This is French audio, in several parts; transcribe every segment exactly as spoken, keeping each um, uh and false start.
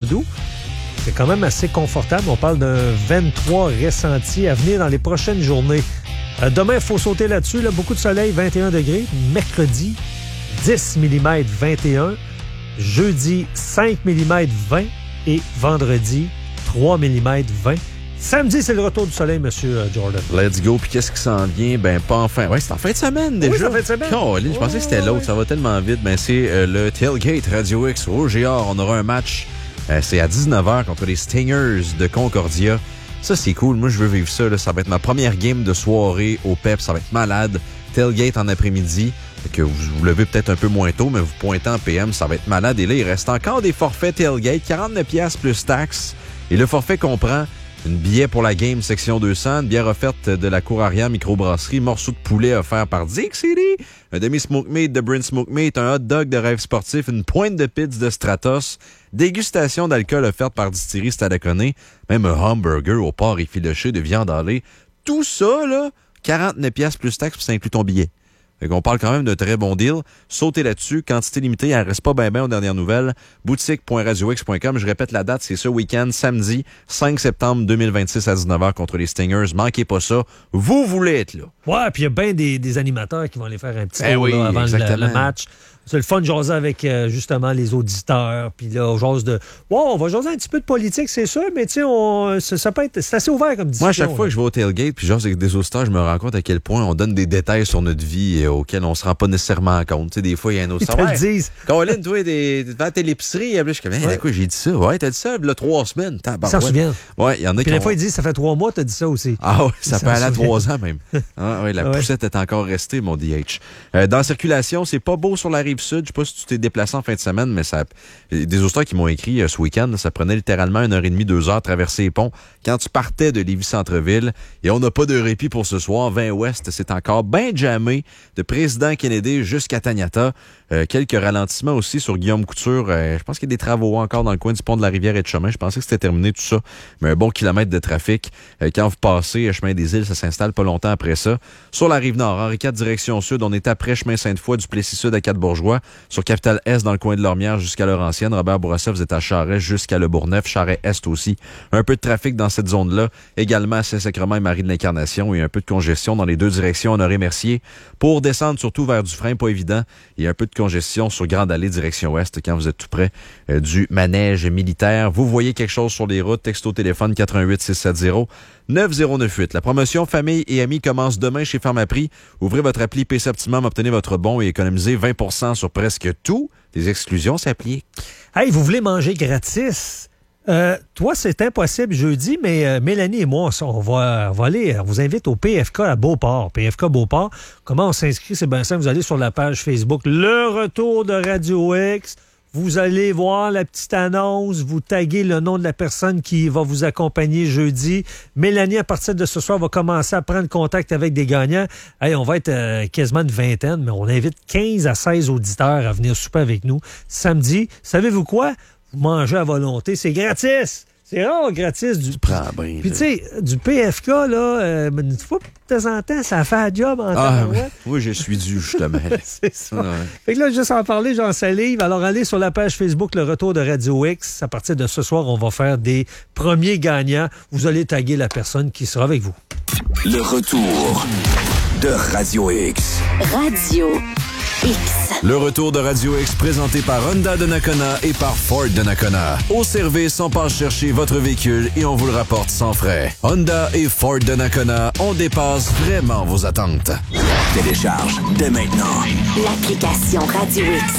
doux. C'est quand même assez confortable. On parle d'un vingt-trois ressenti à venir dans les prochaines journées. Euh, demain, il faut sauter là-dessus. Là, beaucoup de soleil, vingt et un degrés. Mercredi, dix millimètres, vingt et un. Jeudi, cinq millimètres, vingt. Et vendredi, trois millimètres, vingt. Samedi, c'est le retour du soleil, Monsieur Jordan. Let's go. Puis qu'est-ce qui s'en vient? Ben, pas en fin. Ouais, c'est en fin de semaine déjà. Oui, c'est en fin de semaine. Oh, je pensais que c'était l'autre. Ça va tellement vite. Ben, c'est euh, le Tailgate Radio X au G R. On aura un match. Euh, c'est à dix-neuf heures contre les Stingers de Concordia. Ça, c'est cool. Moi, je veux vivre ça. Là. Ça va être ma première game de soirée au P E P. Ça va être malade. Tailgate en après-midi. Que vous vous levez peut-être un peu moins tôt, mais vous pointez en P M, ça va être malade. Et là, il reste encore des forfaits Tailgate. quarante-neuf piastres plus taxes. Et le forfait comprend une billet pour la game section deux cents, une bière offerte de la cour arrière microbrasserie, morceau de poulet offert par Dixie, un demi-smoke meat de Bryn Smoke Meat, un hot dog de Rêve Sportif, une pointe de pizza de Stratos, dégustation d'alcool offerte par Distillerie Stadaconé, même un hamburger au porc effiloché de viande hachée. Tout ça, là, quarante-neuf piastres plus taxes, puis ça inclut ton billet. Fait qu'on parle quand même d'un très bon deal. Sautez là-dessus. Quantité limitée, elle reste pas bien bien aux dernières nouvelles. boutique point radio x point com. Je répète la date, c'est ce week-end, samedi, cinq septembre deux mille vingt-six à dix-neuf heures contre les Stingers. Manquez pas ça. Vous voulez être là. Ouais, puis il y a bien des, des animateurs qui vont aller faire un petit eh tour oui, là, avant le, le match. C'est le fun de jaser avec, euh, justement, les auditeurs. Puis là, on jase de... Wow, on va jaser un petit peu de politique, c'est sûr, mais tu sais, on... ça, ça peut être... C'est assez ouvert comme discussion. Moi, à chaque fois là. que je vais au tailgate puis jase avec des auditeurs, je me rends compte à quel point on donne des détails sur notre vie euh, auxquels on se rend pas nécessairement compte. Tu sais, des fois, il y a un autre... Ils te le disent. Colin, toi, t'es à l'épicerie. Je suis comme, hey, quoi, j'ai dit ça. Ouais, t'as dit ça, il y a trois semaines. Ils s'en souviennent. Ouais, il y en a puis qui des ont... fois, ils disent, ça fait trois mois, t'as dit ça aussi. Ah oui, ça ils peut aller à trois ans même. Ah, ouais, la ouais. poussette est encore restée, mon D H. Euh, dans la circulation, c'est pas beau sur la rive sud. Je sais pas si tu t'es déplacé en fin de semaine, mais ça, des auditeurs qui m'ont écrit euh, ce week-end, ça prenait littéralement une heure et demie, deux heures traverser les ponts quand tu partais de Lévis-Centreville. Et on n'a pas de répit pour ce soir. vingt Ouest, c'est encore bien jammé de Président Kennedy jusqu'à Taniata. Euh, quelques ralentissements aussi sur Guillaume Couture. Euh, je pense qu'il y a des travaux encore dans le coin du pont de la rivière et de chemin. Je pensais que c'était terminé tout ça. Mais un bon kilomètre de trafic. Euh, quand vous passez euh, chemin des îles, ça s'installe pas longtemps après ça. Sur la rive nord, Henri quatre direction sud, on est après chemin Sainte-Foy, du Plessis-Sud à Quatre-Bourgeois. Sur Capitale Est, dans le coin de Lormière jusqu'à Laurentienne. Robert Bourassa, vous êtes à Charest jusqu'à Le Bourgneuf. Charest-Est aussi. Un peu de trafic dans cette zone-là. Également à Saint-Sacrement et Marie de l'Incarnation. Et un peu de congestion dans les deux directions. Honoré-Mercier. Pour descendre surtout vers Dufresne, pas évident. Il y a un peu de congestion sur Grande Allée, direction ouest, quand vous êtes tout près euh, du manège militaire. Vous voyez quelque chose sur les routes, texto téléphone quatre un huit six sept zéro neuf zéro neuf huit. La promotion Famille et Amis commence demain chez Pharmaprix. Ouvrez votre appli P C Optimum, obtenez votre bon et économisez vingt pour cent sur presque tout. Des exclusions s'appliquent. Hey, vous voulez manger gratis? Euh, toi, c'est impossible jeudi, mais euh, Mélanie et moi, on va, on va aller, on vous invite au P F K à Beauport. P F K Beauport. Comment on s'inscrit? C'est bien simple. Vous allez sur la page Facebook Le Retour de Radio X. Vous allez voir la petite annonce. Vous taguez le nom de la personne qui va vous accompagner jeudi. Mélanie, à partir de ce soir, va commencer à prendre contact avec des gagnants. Hey, on va être euh, quasiment une vingtaine, mais on invite quinze à seize auditeurs à venir souper avec nous samedi. Savez-vous quoi? Vous mangez à volonté. C'est gratis. C'est rare, gratis. Du, tu prends bien. Puis, tu sais, du P F K, là, euh, une fois de temps en temps, ça fait un job en ah, temps. Oui, oui, je suis dû, justement. C'est ça. Ouais. Fait que là, juste en parler, j'en salive. Alors, allez sur la page Facebook Le Retour de Radio X. À partir de ce soir, on va faire des premiers gagnants. Vous allez taguer la personne qui sera avec vous. Le Retour de Radio X. Radio X. Le Retour de Radio X présenté par Honda de Nakona et par Ford de Nakona. Au service, on passe chercher votre véhicule et on vous le rapporte sans frais. Honda et Ford de Nakona, on dépasse vraiment vos attentes. Télécharge dès maintenant l'application Radio X.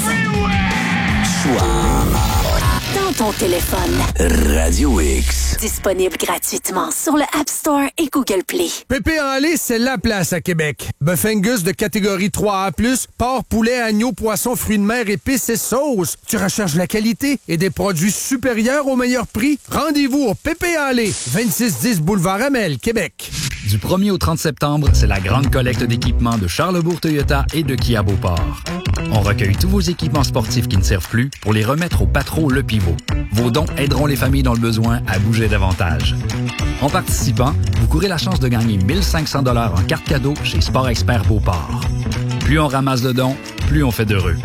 Soir dans ton téléphone. Radio X. Disponible gratuitement sur le App Store et Google Play. Pépé en lait, c'est la place à Québec. Bœuf Angus de catégorie trois A plus, porc, poulet, agneau, poisson, fruits de mer, épices et sauces. Tu recherches la qualité et des produits supérieurs au meilleur prix? Rendez-vous au Pépé en lait, vingt-six dix Boulevard Amel, Québec. Du premier au trente septembre, c'est la grande collecte d'équipements de Charlesbourg Toyota et de Kia Beauport. On recueille tous vos équipements sportifs qui ne servent plus pour les remettre au Patro Le Pivot. Vos dons aideront les familles dans le besoin à bouger davantage. En participant, vous courez la chance de gagner mille cinq cents dollars en carte cadeau chez Sport Expert Beauport. Plus on ramasse de dons, plus on fait d'heureux.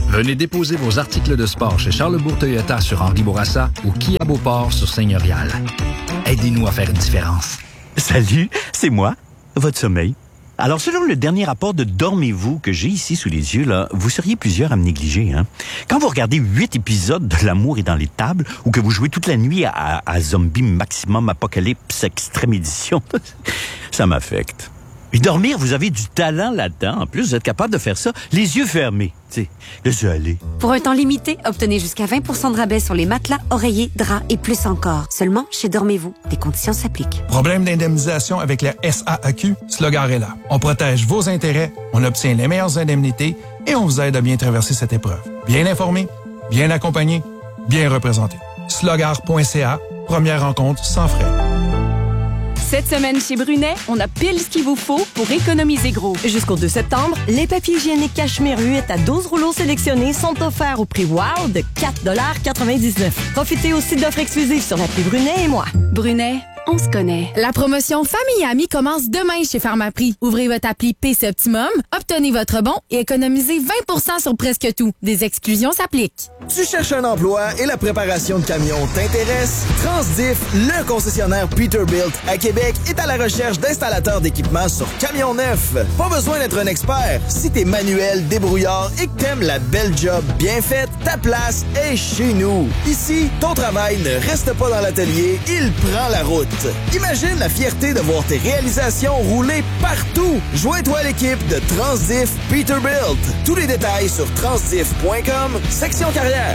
Venez déposer vos articles de sport chez Charlesbourg Toyota sur Henri Bourassa ou Kia Beauport sur Seigneurial. Aidez-nous à faire une différence. Salut, c'est moi, votre sommeil. Alors, selon le dernier rapport de Dormez-vous que j'ai ici sous les yeux, là, vous seriez plusieurs à me négliger. Hein? Quand vous regardez huit épisodes de L'amour est dans les tables ou que vous jouez toute la nuit à, à Zombie Maximum Apocalypse Extrême Édition, ça m'affecte. Et dormir, vous avez du talent là-dedans. En plus, vous êtes capable de faire ça les yeux fermés. Tu sais, laissez aller. Pour un temps limité, obtenez jusqu'à vingt pour cent de rabais sur les matelas, oreillers, draps et plus encore. Seulement chez Dormez-vous. Des conditions s'appliquent. Problème d'indemnisation avec la S A A Q? Slogar est là. On protège vos intérêts, on obtient les meilleures indemnités et on vous aide à bien traverser cette épreuve. Bien informé, bien accompagné, bien représenté. slogar point c a, première rencontre sans frais. Cette semaine chez Brunet, on a pile ce qu'il vous faut pour économiser gros. Jusqu'au deux septembre, les papiers hygiéniques Cachemire huit à douze rouleaux sélectionnés sont offerts au prix wow de quatre dollars quatre-vingt-dix-neuf. Profitez aussi d'offres exclusives sur l'appli Brunet et moi. Brunet, on se connaît. La promotion Famille et Amis commence demain chez Pharmaprix. Ouvrez votre appli P C Optimum, obtenez votre bon et économisez vingt pour cent sur presque tout. Des exclusions s'appliquent. Tu cherches un emploi et la préparation de camions t'intéresse? Transdiff, le concessionnaire Peterbilt à Québec, est à la recherche d'installateurs d'équipements sur camions neufs. Pas besoin d'être un expert. Si t'es manuel, débrouillard et que t'aimes la belle job bien faite, ta place est chez nous. Ici, ton travail ne reste pas dans l'atelier, il prend la route. Imagine la fierté de voir tes réalisations rouler partout. Joins-toi à l'équipe de Transdiff Peterbilt. Tous les détails sur transdiff point com, section carrière.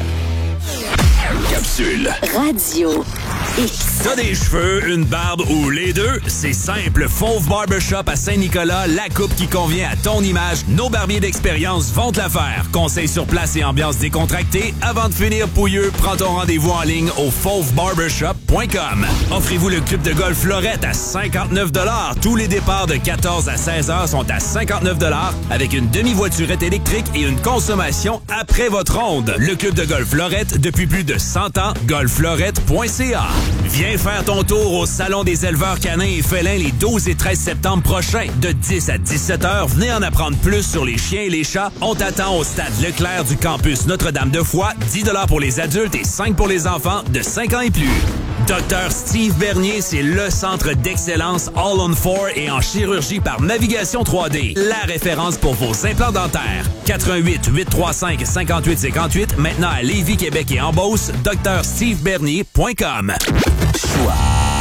Capsule. Radio X. T'as des cheveux, une barbe ou les deux? C'est simple. Fauve Barbershop à Saint-Nicolas, la coupe qui convient à ton image. Nos barbiers d'expérience vont te la faire. Conseils sur place et ambiance décontractée. Avant de finir pouilleux, prends ton rendez-vous en ligne au fauve barbershop point com. Offrez-vous le club de golf Florette à cinquante-neuf dollars. Tous les départs de quatorze à seize heures sont à cinquante-neuf dollars avec une demi-voiturette électrique et une consommation après votre ronde. Le club de golf Florette depuis plus de cent ans. golf florette point c a. Viens faire ton tour au Salon des éleveurs canins et félins les douze et treize septembre prochains. De dix à dix-sept heures, venez en apprendre plus sur les chiens et les chats. On t'attend au stade Leclerc du campus Notre-Dame-de-Foix. dix dollars pour les adultes et cinq pour les enfants de cinq ans et plus. Docteur Steve Bernier, c'est le centre d'excellence All on four et en chirurgie par navigation trois D. La référence pour vos implants dentaires. quatre un huit, huit trois cinq, cinq huit cinq huit. Maintenant à Lévis, Québec et en Beauce. docteur steve bernier point com. Choix.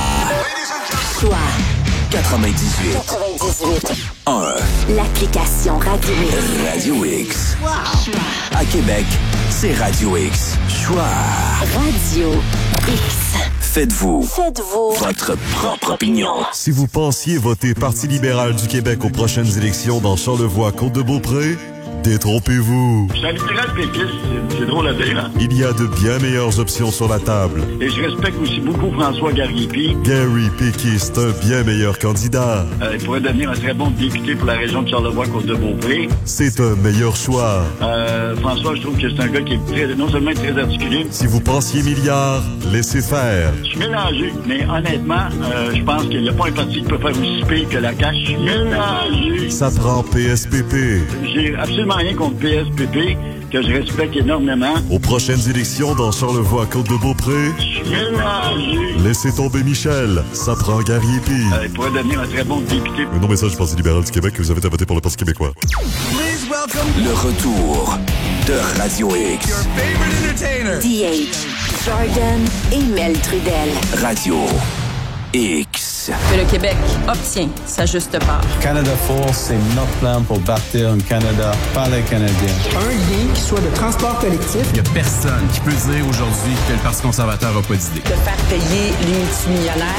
Choix. quatre-vingt-dix-huit. quatre-vingt-dix-huit. un. L'application Radio X. Radio X. Wow. À Québec, c'est Radio X. Choix. Radio X. Faites-vous. Faites-vous. Votre propre opinion. Si vous pensiez voter Parti libéral du Québec aux prochaines élections dans Charlevoix-Côte-de-Beaupré, détrompez-vous. Je suis un libéral péquiste, c'est, c'est drôle à dire. Hein? Il y a de bien meilleures options sur la table. Et je respecte aussi beaucoup François Gariépy. Gary Péquiste, un bien meilleur candidat. Euh, il pourrait devenir un très bon député pour la région de Charlevoix-Côte-de-Beaupré. C'est un meilleur choix. Euh, François, je trouve que c'est un gars qui est très, non seulement très articulé. Si vous pensiez milliards, laissez faire. Je suis mélangé, mais honnêtement, euh, je pense qu'il n'y a pas un parti qui peut faire aussi pire que la C A Q. Je suis mélangé. Ça prend P S P P. J'ai absolument rien contre P S P P, que je respecte énormément. Aux prochaines élections dans Charlevoix-Côte-de-Beaupré, Je suis mélangé. laissez tomber Michel, ça prend Gariépy. Euh, il pourrait devenir un très bon député. Un non message du Parti libéral du Québec que vous avez à voter pour le Parti québécois. Le retour de Radio X. D H. Jordan et Mel Trudel. Radio X. Que le Québec obtient sa juste part. Canada Force, c'est notre plan pour bâtir un Canada par les Canadiens. Un lien qui soit de transport collectif. Il n'y a personne qui peut dire aujourd'hui que le Parti conservateur n'a pas d'idée. De faire payer les multimillionnaires.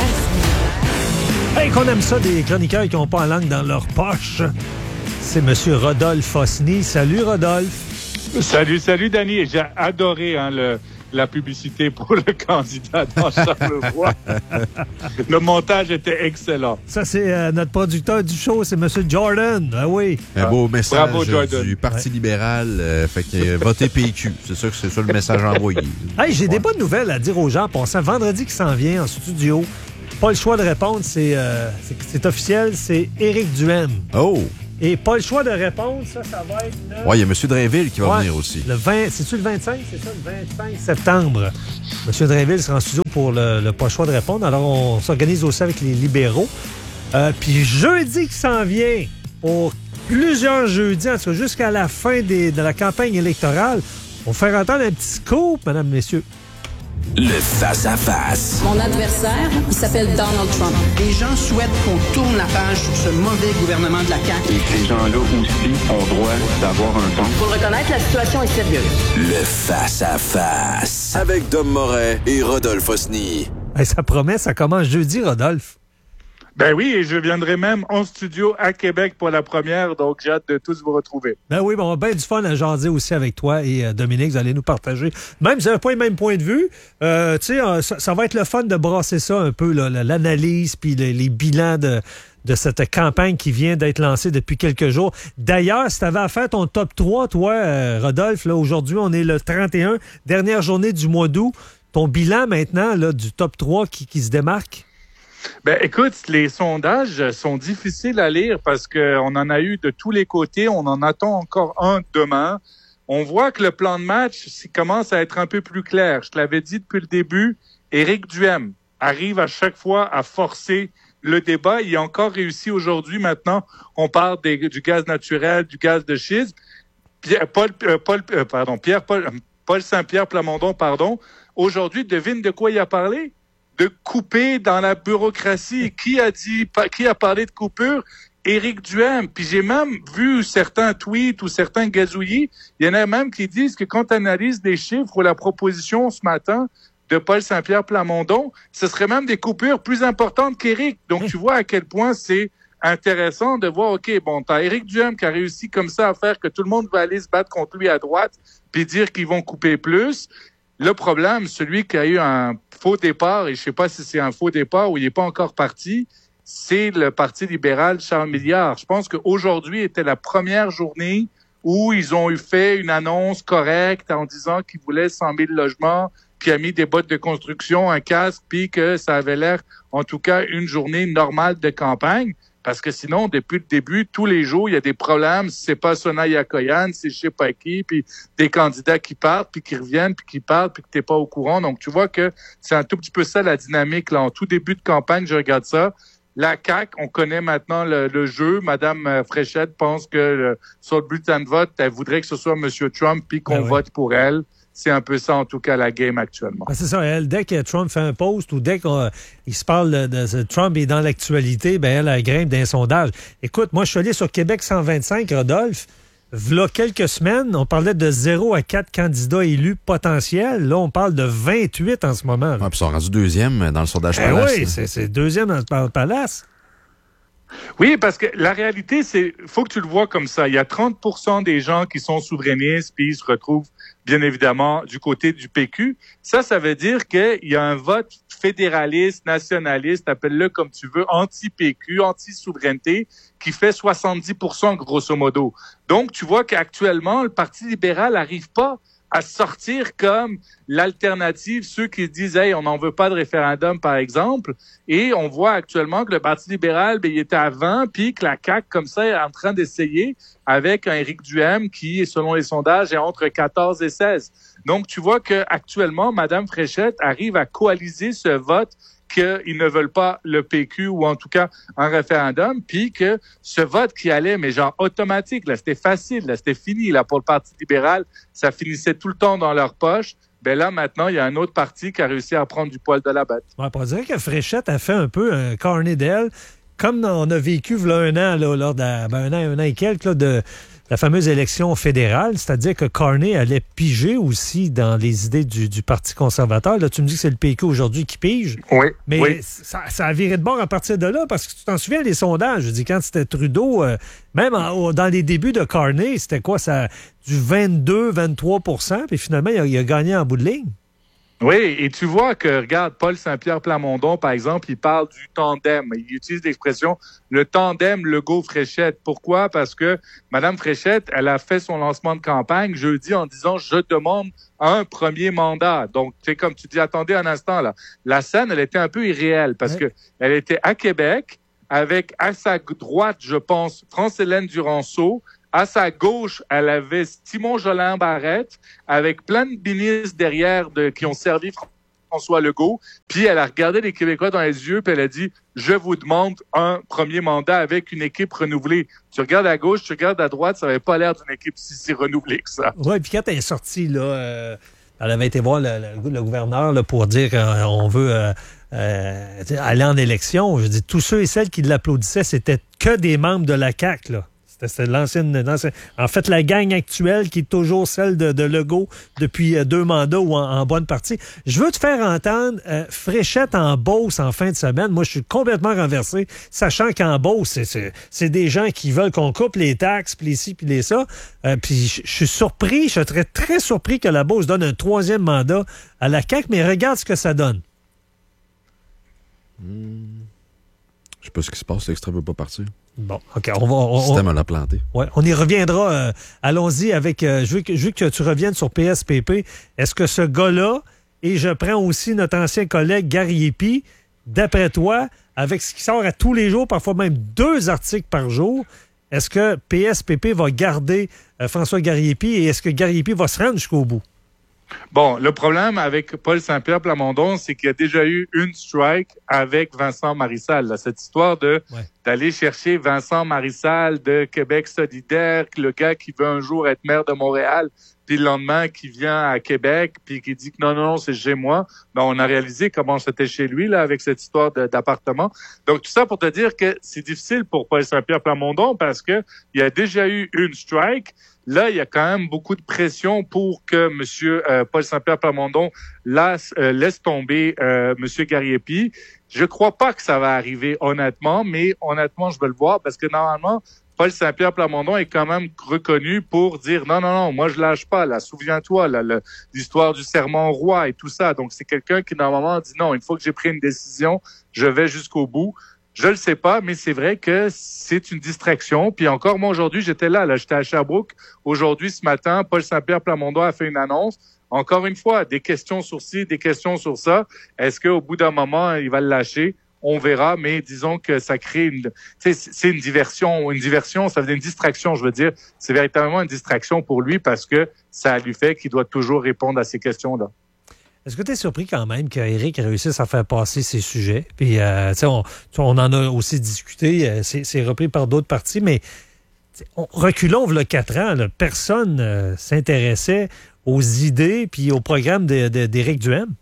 Hey, qu'on aime ça, des chroniqueurs qui n'ont pas la langue dans leur poche. C'est M. Rodolphe Fosny. Salut, Rodolphe. Salut, salut, Danny. J'ai adoré hein, le, la publicité pour le candidat dans Charlevoix. Le montage était excellent. Ça, c'est euh, notre producteur du show, c'est M. Jordan. Ah oui. Un beau message Bravo, Jordan. du Parti ouais. libéral. Euh, fait que euh, votez P Q. C'est ça que c'est ça le message envoyé. Hey, j'ai ouais. des bonnes nouvelles à dire aux gens. Pensant vendredi qui s'en vient en studio. Pas le choix de répondre, c'est, euh, c'est, c'est officiel, c'est Éric Duhaime. Oh! Et pas le choix de répondre, ça, ça va être... Le... Oui, il y a M. Drainville qui va ouais, venir aussi. Le vingt, c'est-tu le vingt-cinq? C'est ça, le vingt-cinq septembre. M. Drainville sera en studio pour le, le pas le choix de répondre. Alors, on s'organise aussi avec les libéraux. Euh, puis jeudi qui s'en vient, pour plusieurs jeudis, en tout cas jusqu'à la fin des, de la campagne électorale, on va faire entendre un petit scoop, mesdames, messieurs. Le face-à-face. Mon adversaire, il s'appelle Donald Trump. Les gens souhaitent qu'on tourne la page sur ce mauvais gouvernement de la C A Q. Et ces gens-là aussi ont droit d'avoir un ton. Faut le reconnaître, la situation est sérieuse. Le face-à-face. Avec Dom Moret et Rodolphe Osny. Hey, ça promet, ça commence jeudi, Rodolphe. Ben oui, et je viendrai même en studio à Québec pour la première, donc j'ai hâte de tous vous retrouver. Ben oui, ben on va bien du fun à jaser aussi avec toi et euh, Dominique, vous allez nous partager. Même si vous n'avez pas le même point de vue, euh, tu sais, euh, ça, ça va être le fun de brasser ça un peu, là, l'analyse puis les, les bilans de, de cette campagne qui vient d'être lancée depuis quelques jours. D'ailleurs, si tu avais à faire ton top trois, toi, euh, Rodolphe, là, aujourd'hui, on est le trente et un, dernière journée du mois d'août. Ton bilan maintenant là, du top trois qui, qui se démarque? Ben, écoute, les sondages sont difficiles à lire parce qu'on en a eu de tous les côtés. On en attend encore un demain. On voit que le plan de match commence à être un peu plus clair. Je te l'avais dit depuis le début, Éric Duhaime arrive à chaque fois à forcer le débat. Il a encore réussi aujourd'hui. Maintenant, on parle des, du gaz naturel, du gaz de schiste. Pierre, Paul, euh, Paul, euh, pardon, Pierre, Paul, Paul Saint-Pierre Plamondon, pardon. Aujourd'hui, devine de quoi il a parlé? De couper dans la bureaucratie. Qui a dit, qui a parlé de coupure? Éric Duhaime. Puis j'ai même vu certains tweets ou certains gazouillis. Il y en a même qui disent que quand on analyse les chiffres ou la proposition ce matin de Paul Saint-Pierre Plamondon, ce serait même des coupures plus importantes qu'Éric. Donc tu vois à quel point c'est intéressant de voir, OK, bon, t'as Éric Duhaime qui a réussi comme ça à faire que tout le monde va aller se battre contre lui à droite puis dire qu'ils vont couper plus. Le problème, celui qui a eu un faux départ, et je sais pas si c'est un faux départ ou il n'est pas encore parti, c'est le Parti libéral Charles Milliard. Je pense qu'aujourd'hui était la première journée où ils ont eu fait une annonce correcte en disant qu'ils voulaient cent mille logements, puis a mis des bottes de construction, un casque, puis que ça avait l'air, en tout cas, une journée normale de campagne. Parce que sinon, depuis le début, tous les jours, il y a des problèmes. Si c'est pas Sonaya Koyan, c'est je sais pas qui, puis des candidats qui partent, puis qui reviennent, puis qui partent, puis que t'es pas au courant. Donc, tu vois que c'est un tout petit peu ça, la dynamique. Là, en tout début de campagne, je regarde ça. La C A Q, on connaît maintenant le, le jeu. Madame Fréchette pense que le, sur le bulletin de vote, elle voudrait que ce soit M. Trump, puis qu'on ah oui. vote pour elle. C'est un peu ça, en tout cas, la game actuellement. Ben c'est ça, elle, dès que Trump fait un post ou dès qu'il se parle de, de, de Trump est dans l'actualité, ben elle, elle grimpe d'un sondage. Écoute, moi, je suis allé sur Québec cent vingt-cinq, Rodolphe. V'là quelques semaines, on parlait de zéro à quatre candidats élus potentiels. Là, on parle de vingt-huit en ce moment. Ouais, puis ils sont rendus deuxième dans le sondage ben Palace. Oui, c'est, c'est deuxième dans le Palace. Oui, parce que la réalité, c'est, faut que tu le vois comme ça. Il y a trente pour cent des gens qui sont souverainistes, puis ils se retrouvent, bien évidemment, du côté du P Q. Ça, ça veut dire qu'il y a un vote fédéraliste, nationaliste, appelle-le comme tu veux, anti-P Q, anti-souveraineté, qui fait soixante-dix pour cent grosso modo. Donc, tu vois qu'actuellement, le Parti libéral n'arrive pas à sortir comme l'alternative, ceux qui disent « Hey, on n'en veut pas de référendum », par exemple. Et on voit actuellement que le Parti libéral, ben, il était à vingt, puis que la C A Q, comme ça, est en train d'essayer avec un Éric Duhaime qui, selon les sondages, est entre quatorze et seize. Donc, tu vois qu'actuellement, Mme Fréchette arrive à coaliser ce vote qu'ils ne veulent pas le P Q ou en tout cas un référendum, puis que ce vote qui allait, mais genre automatique, là, c'était facile, là, c'était fini, là, pour le Parti libéral, ça finissait tout le temps dans leur poche. Ben là, maintenant, il y a un autre parti qui a réussi à prendre du poil de la bête. Ouais, on dirait que Fréchette a fait un peu un carnet d'elle, comme on a vécu là, un an, là, lors de ben, un an, un an et quelques, là, de la fameuse élection fédérale, c'est-à-dire que Carney allait piger aussi dans les idées du, du Parti conservateur. Là, tu me dis que c'est le P Q aujourd'hui qui pige. Oui. Mais oui. Ça, ça a viré de bord à partir de là, parce que tu t'en souviens, les sondages, je dis, quand c'était Trudeau, euh, même en, dans les débuts de Carney, c'était quoi, ça, du vingt-deux à vingt-trois pour cent, puis finalement, il a, il a gagné en bout de ligne. Oui, et tu vois que, regarde, Paul Saint-Pierre Plamondon, par exemple, il parle du tandem. Il utilise l'expression le tandem Legault-Fréchette. Pourquoi? Parce que Mme Fréchette, elle a fait son lancement de campagne jeudi en disant « Je demande un premier mandat ». Donc, c'est comme tu dis, attendez un instant, là. La scène, elle était un peu irréelle parce oui. que elle était à Québec avec à sa droite, je pense, France-Hélène Duranceau. À sa gauche, elle avait Simon Jolin Barrette, avec plein de ministres derrière de, qui ont servi François Legault. Puis elle a regardé les Québécois dans les yeux, puis elle a dit « Je vous demande un premier mandat avec une équipe renouvelée. » Tu regardes à gauche, tu regardes à droite, ça n'avait pas l'air d'une équipe si, si renouvelée que ça. Oui, puis quand elle est sortie, là, euh, elle avait été voir le, le, le gouverneur là, pour dire qu'on veut euh, euh, aller en élection. Je dis, tous ceux et celles qui l'applaudissaient, c'était que des membres de la C A Q, là. C'était l'ancienne, l'ancienne. En fait, la gang actuelle qui est toujours celle de, de Legault depuis deux mandats ou en, en bonne partie. Je veux te faire entendre euh, Fréchette en Beauce en fin de semaine. Moi, je suis complètement renversé, sachant qu'en Beauce, c'est, c'est, c'est des gens qui veulent qu'on coupe les taxes, puis les ci, puis les ça. Euh, puis je suis surpris, je serais très surpris que la Beauce donne un troisième mandat à la C A Q, mais regarde ce que ça donne. Hmm. Je sais pas ce qui se passe, l'extrait veut pas partir. Bon, OK, on va... On, le système on, l'a planté. Ouais, on y reviendra. Euh, allons-y avec... Euh, je, veux que, je veux que tu reviennes sur P S P P. Est-ce que ce gars-là, et je prends aussi notre ancien collègue Gary Epi, d'après toi, avec ce qui sort à tous les jours, parfois même deux articles par jour, est-ce que P S P P va garder euh, François Gariepi et est-ce que Gariepi va se rendre jusqu'au bout? Bon, le problème avec Paul Saint-Pierre Plamondon, c'est qu'il y a déjà eu une strike avec Vincent Marissal. Là. Cette histoire de ouais. d'aller chercher Vincent Marissal de Québec solidaire, le gars qui veut un jour être maire de Montréal, puis le lendemain qui vient à Québec, puis qui dit que non, non, non, c'est chez moi. Ben, on a réalisé comment c'était chez lui là avec cette histoire de, d'appartement. Donc, tout ça pour te dire que c'est difficile pour Paul Saint-Pierre Plamondon parce que il y a déjà eu une strike. Là, il y a quand même beaucoup de pression pour que M. Euh, Paul Saint-Pierre Plamondon laisse, euh, laisse tomber euh, M. Gariepi. Je crois pas que ça va arriver honnêtement, mais honnêtement, je veux le voir parce que normalement, Paul Saint-Pierre Plamondon est quand même reconnu pour dire non, non, non, moi je lâche pas, là, souviens-toi, là, le, l'histoire du serment au roi et tout ça. Donc, c'est quelqu'un qui normalement dit non, une fois que j'ai pris une décision, je vais jusqu'au bout. Je le sais pas, mais c'est vrai que c'est une distraction. Puis encore, moi, aujourd'hui, j'étais là, là, j'étais à Sherbrooke. Aujourd'hui, ce matin, Paul Saint-Pierre Plamondon a fait une annonce. Encore une fois, des questions sur ci, des questions sur ça. Est-ce qu'au bout d'un moment, il va le lâcher? On verra, mais disons que ça crée une, tu sais, c'est une diversion, une diversion, ça veut dire une distraction, je veux dire. C'est véritablement une distraction pour lui parce que ça lui fait qu'il doit toujours répondre à ces questions-là. Est-ce que tu es surpris quand même qu'Éric réussisse à faire passer ses sujets? Puis, euh, on, on en a aussi discuté, c'est, c'est repris par d'autres partis, mais on, reculons, il y a quatre ans, là, personne euh, s'intéressait aux idées puis au programme de, de, d'Éric Duhaime.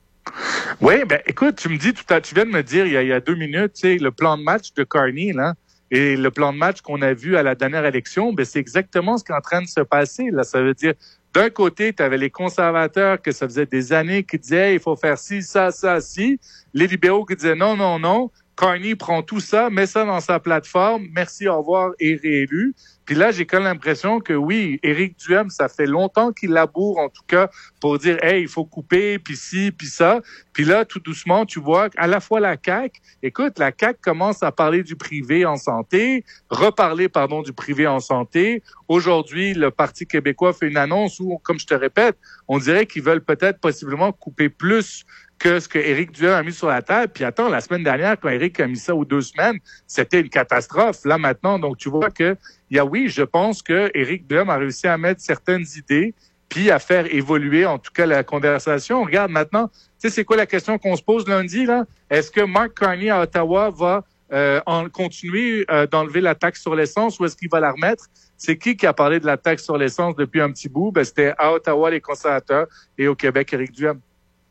Oui, ben écoute, tu me dis, tout à, tu viens de me dire il y a, il y a deux minutes, tu sais, le plan de match de Carney, là, et le plan de match qu'on a vu à la dernière élection, ben c'est exactement ce qui est en train de se passer. Là, ça veut dire, d'un côté, tu avais les conservateurs que ça faisait des années qui disaient hey, il faut faire ci, ça, ça, ci. Les libéraux qui disaient non, non, non. Carney prend tout ça, met ça dans sa plateforme. Merci, au revoir, et réélu. Puis là, j'ai quand même l'impression que oui, Éric Duhaime, ça fait longtemps qu'il laboure, en tout cas, pour dire, hey, il faut couper, puis ci, puis ça. Puis là, tout doucement, tu vois qu'à la fois la C A Q, écoute, la C A Q commence à parler du privé en santé, reparler, pardon, du privé en santé. Aujourd'hui, le Parti québécois fait une annonce où, comme je te répète, on dirait qu'ils veulent peut-être possiblement couper plus que ce que Éric Duhaime a mis sur la table. Puis attends, la semaine dernière, quand Éric a mis ça aux deux semaines, c'était une catastrophe. Là, maintenant, donc tu vois que, il y a oui, je pense que Éric Duhaime a réussi à mettre certaines idées puis à faire évoluer, en tout cas, la conversation. Regarde maintenant, tu sais, c'est quoi la question qu'on se pose lundi, là? Est-ce que Mark Carney à Ottawa va euh, en continuer euh, d'enlever la taxe sur l'essence ou est-ce qu'il va la remettre? C'est qui qui a parlé de la taxe sur l'essence depuis un petit bout? Ben, c'était à Ottawa, les conservateurs, et au Québec, Éric Duhaime.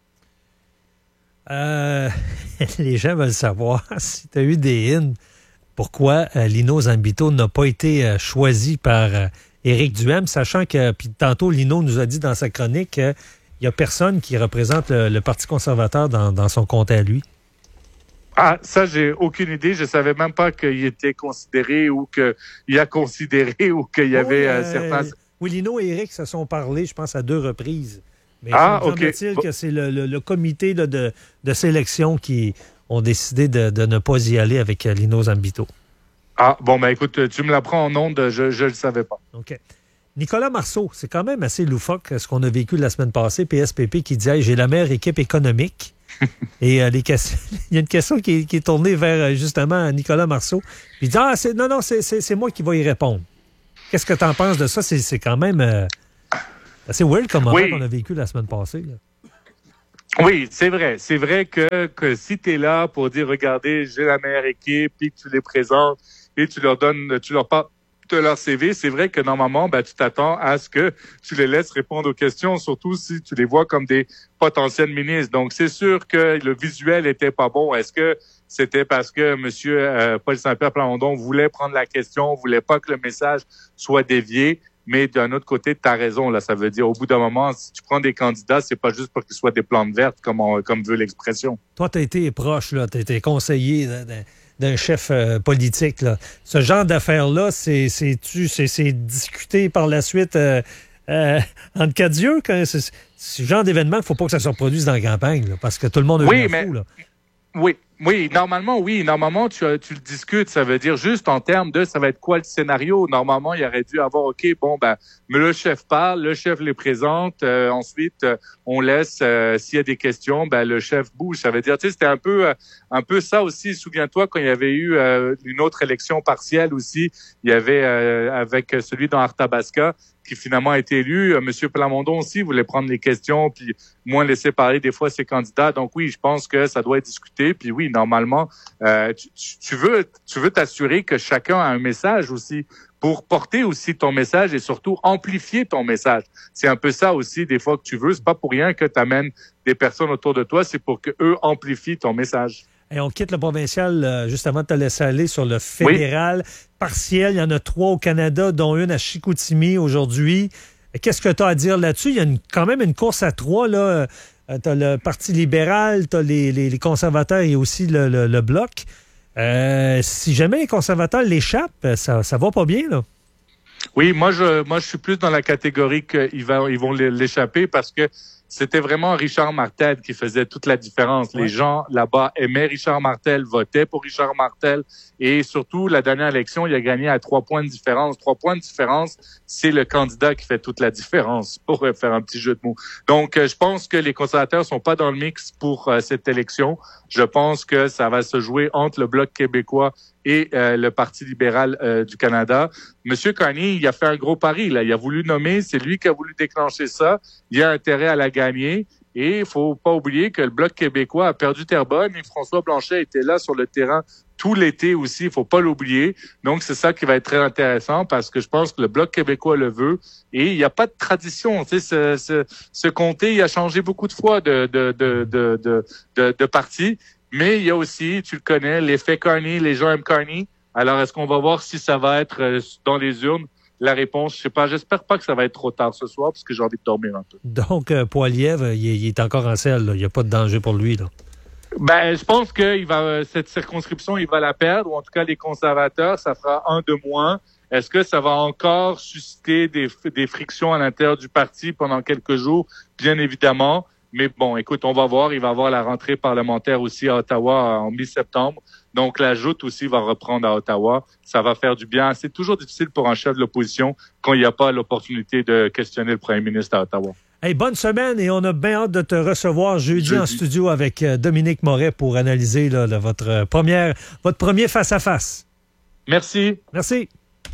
Euh, les gens veulent savoir si tu as eu des hymnes, pourquoi euh, Lino Zambito n'a pas été euh, choisi par euh, Éric Duhaime, sachant que, puis tantôt, Lino nous a dit dans sa chronique qu'il n'y a personne qui représente le, le Parti conservateur dans, dans son comté à lui. Ah, ça, j'ai aucune idée. Je savais même pas qu'il était considéré ou qu'il a considéré ou qu'il y avait oui, euh, certains... Oui, Lino et Éric se sont parlé, je pense, à deux reprises. Mais ah, il semble-t-il OK. que c'est le, le, le comité là, de, de sélection qui ont décidé de, de ne pas y aller avec Lino Zambito. Ah, bon, ben écoute, tu me l'apprends en ondes, je ne le savais pas. OK. Nicolas Marceau, c'est quand même assez loufoque ce qu'on a vécu la semaine passée, P S P P qui dit hey, « J'ai la meilleure équipe économique. » Et euh, les questions, il y a une question qui est, qui est tournée vers, justement, Nicolas Marceau. Puis il dit, ah, c'est, non, non, c'est, c'est, c'est moi qui vais y répondre. Qu'est-ce que tu en penses de ça? C'est, c'est quand même euh, assez weird comme moment Oui. qu'on a vécu la semaine passée. Là. Oui, c'est vrai. C'est vrai que, que si tu es là pour dire, regardez, j'ai la meilleure équipe, puis que tu les présentes et tu leur donnes, tu leur parles de leur C V, c'est vrai que normalement, ben, tu t'attends à ce que tu les laisses répondre aux questions, surtout si tu les vois comme des potentiels ministres. Donc, c'est sûr que le visuel était pas bon. Est-ce que c'était parce que M. Euh, Paul Saint-Pierre Plamondon voulait prendre la question, voulait pas que le message soit dévié? Mais d'un autre côté, tu as raison. Là, ça veut dire, au bout d'un moment, si tu prends des candidats, c'est pas juste pour qu'ils soient des plantes vertes, comme, on, comme veut l'expression. Toi, tu as été proche, tu as été conseiller d'un, d'un chef euh, politique. Là. Ce genre d'affaires-là, c'est, c'est-tu, c'est, c'est discuté par la suite euh, euh, entre quatre yeux? C'est, c'est ce genre d'événement qu'il ne faut pas que ça se reproduise dans la campagne, là, parce que tout le monde a oui, eu la mais... fou, là. Oui, oui, normalement, oui. Normalement, tu, tu le discutes. Ça veut dire juste en termes de ça va être quoi le scénario. Normalement, il aurait dû avoir, OK, bon, ben, mais le chef parle, le chef les présente. Euh, ensuite, euh, on laisse, euh, s'il y a des questions, ben, le chef bouge. Ça veut dire, tu sais, c'était un peu, euh, un peu ça aussi. Souviens-toi, quand il y avait eu euh, une autre élection partielle aussi, il y avait, euh, avec celui dans Arthabasca, qui finalement a été élu. Euh, Monsieur Plamondon aussi voulait prendre les questions, puis moins laisser parler des fois ses candidats. Donc oui, je pense que ça doit être discuté. Puis oui, normalement, euh, tu, tu veux tu veux t'assurer que chacun a un message aussi pour porter aussi ton message et surtout amplifier ton message. C'est un peu ça aussi des fois que tu veux. C'est pas pour rien que tu amènes des personnes autour de toi, c'est pour que eux amplifient ton message. Et on quitte le provincial euh, juste avant de te laisser aller sur le fédéral oui. partiel. Il y en a trois au Canada, dont une à Chicoutimi aujourd'hui. Qu'est-ce que tu as à dire là-dessus? Il y a une, quand même une course à trois. Là. Euh, tu as le Parti libéral, tu as les, les, les conservateurs et aussi le, le, le Bloc. Euh, si jamais les conservateurs l'échappent, ça, ça va pas bien, là. Oui, moi je moi je suis plus dans la catégorie qu'ils vont, ils vont l'échapper parce que c'était vraiment Richard Martel qui faisait toute la différence. Ouais. Les gens là-bas aimaient Richard Martel, votaient pour Richard Martel et surtout, la dernière élection, il a gagné à trois points de différence. Trois points de différence, c'est le candidat qui fait toute la différence, pour faire un petit jeu de mots. Donc, je pense que les conservateurs sont pas dans le mix pour euh, cette élection. Je pense que ça va se jouer entre le Bloc québécois et euh, le Parti libéral euh, du Canada. Monsieur Carney, il a fait un gros pari, là. Il a voulu nommer, c'est lui qui a voulu déclencher ça. Il a intérêt à la gagner. Et il faut pas oublier que le Bloc québécois a perdu Terrebonne et François Blanchet était là sur le terrain tout l'été aussi. Il faut pas l'oublier. Donc, c'est ça qui va être très intéressant parce que je pense que le Bloc québécois le veut. Et il n'y a pas de tradition. Tu sais, ce, ce, ce comté, il a changé beaucoup de fois de, de, de, de, de, de, de parti. Mais il y a aussi, tu le connais, l'effet Carney. Les gens aiment Carney. Alors, est-ce qu'on va voir si ça va être dans les urnes? La réponse, je sais pas. J'espère pas que ça va être trop tard ce soir parce que j'ai envie de dormir un peu. Donc, euh, Poilievre, il, il est encore en selle. Là. Il n'y a pas de danger pour lui, là. Ben, je pense que il va, cette circonscription, il va la perdre, ou en tout cas les conservateurs, ça fera un de moins. Est-ce que ça va encore susciter des, des frictions à l'intérieur du parti pendant quelques jours? Bien évidemment. Mais bon, écoute, on va voir. Il va y avoir la rentrée parlementaire aussi à Ottawa en mi-septembre. Donc, la joute aussi va reprendre à Ottawa. Ça va faire du bien. C'est toujours difficile pour un chef de l'opposition quand il n'y a pas l'opportunité de questionner le premier ministre à Ottawa. Hey, bonne semaine et on a bien hâte de te recevoir jeudi, jeudi. en studio avec Dominique Moret pour analyser là, là, votre, première, votre premier face-à-face. Merci. Merci.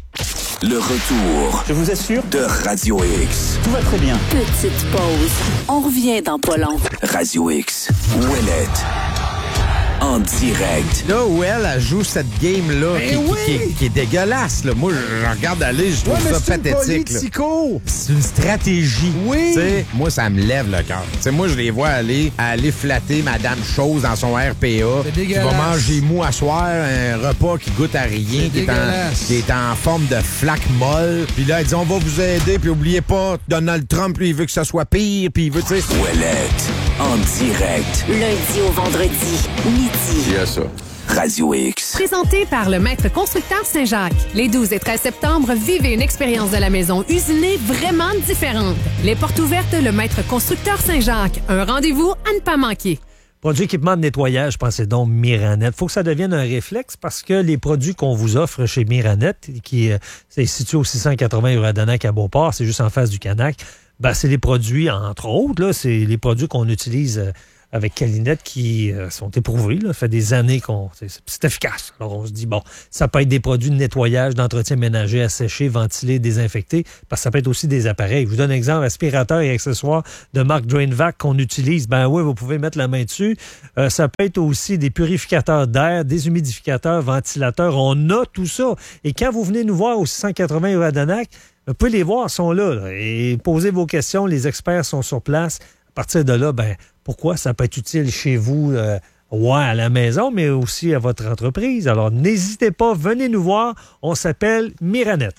Le retour, je vous assure, de Radio X. Tout va très bien. Petite pause. On revient dans pas long. Radio X. Ouellette. En direct. Là où elle, elle joue cette game-là qui, oui. qui, qui, qui est dégueulasse. Là. Moi, je regarde aller, je trouve ouais, ça c'est pathétique. Une c'est une stratégie. Oui. T'sais, moi, ça me lève le cœur. T'sais, moi, je les vois aller, aller flatter Madame Chose dans son R P A. Qui va manger mou à soir, un repas qui goûte à rien, qui est, en, qui est en forme de flaque molle. Puis là, elle dit, on va vous aider. Puis oubliez pas, Donald Trump, lui, il veut que ça soit pire. Puis il veut, tu sais... Ouellette. En direct. Lundi au vendredi, midi. Il y a ça. Radio X. Présenté par le Maître Constructeur Saint-Jacques. Les douze et treize septembre, vivez une expérience de la maison usinée vraiment différente. Les portes ouvertes, le Maître Constructeur Saint-Jacques. Un rendez-vous à ne pas manquer. Produit équipement de nettoyage, pensez donc Miranet. Il faut que ça devienne un réflexe parce que les produits qu'on vous offre chez Miranet, qui est situé au six cent quatre-vingts rue Adanac à Beauport, c'est juste en face du Canac, ben, c'est les produits, entre autres, là, c'est les produits qu'on utilise avec Calinette qui euh, sont éprouvés. Ça fait des années qu'on c'est, c'est efficace. Alors on se dit, bon, ça peut être des produits de nettoyage, d'entretien ménager asséchés, ventilés, désinfectés, parce que ça peut être aussi des appareils. Je vous donne un exemple, aspirateur et accessoires de marque DrainVac qu'on utilise. Ben oui, vous pouvez mettre la main dessus. Euh, ça peut être aussi des purificateurs d'air, des humidificateurs, ventilateurs. On a tout ça. Et quand vous venez nous voir au six cent quatre-vingts rue Adanac, vous pouvez les voir, ils sont là, là. Et posez vos questions, les experts sont sur place. À partir de là, ben pourquoi ça peut être utile chez vous, euh, ouais, à la maison, mais aussi à votre entreprise. Alors, n'hésitez pas, venez nous voir. On s'appelle Miranette.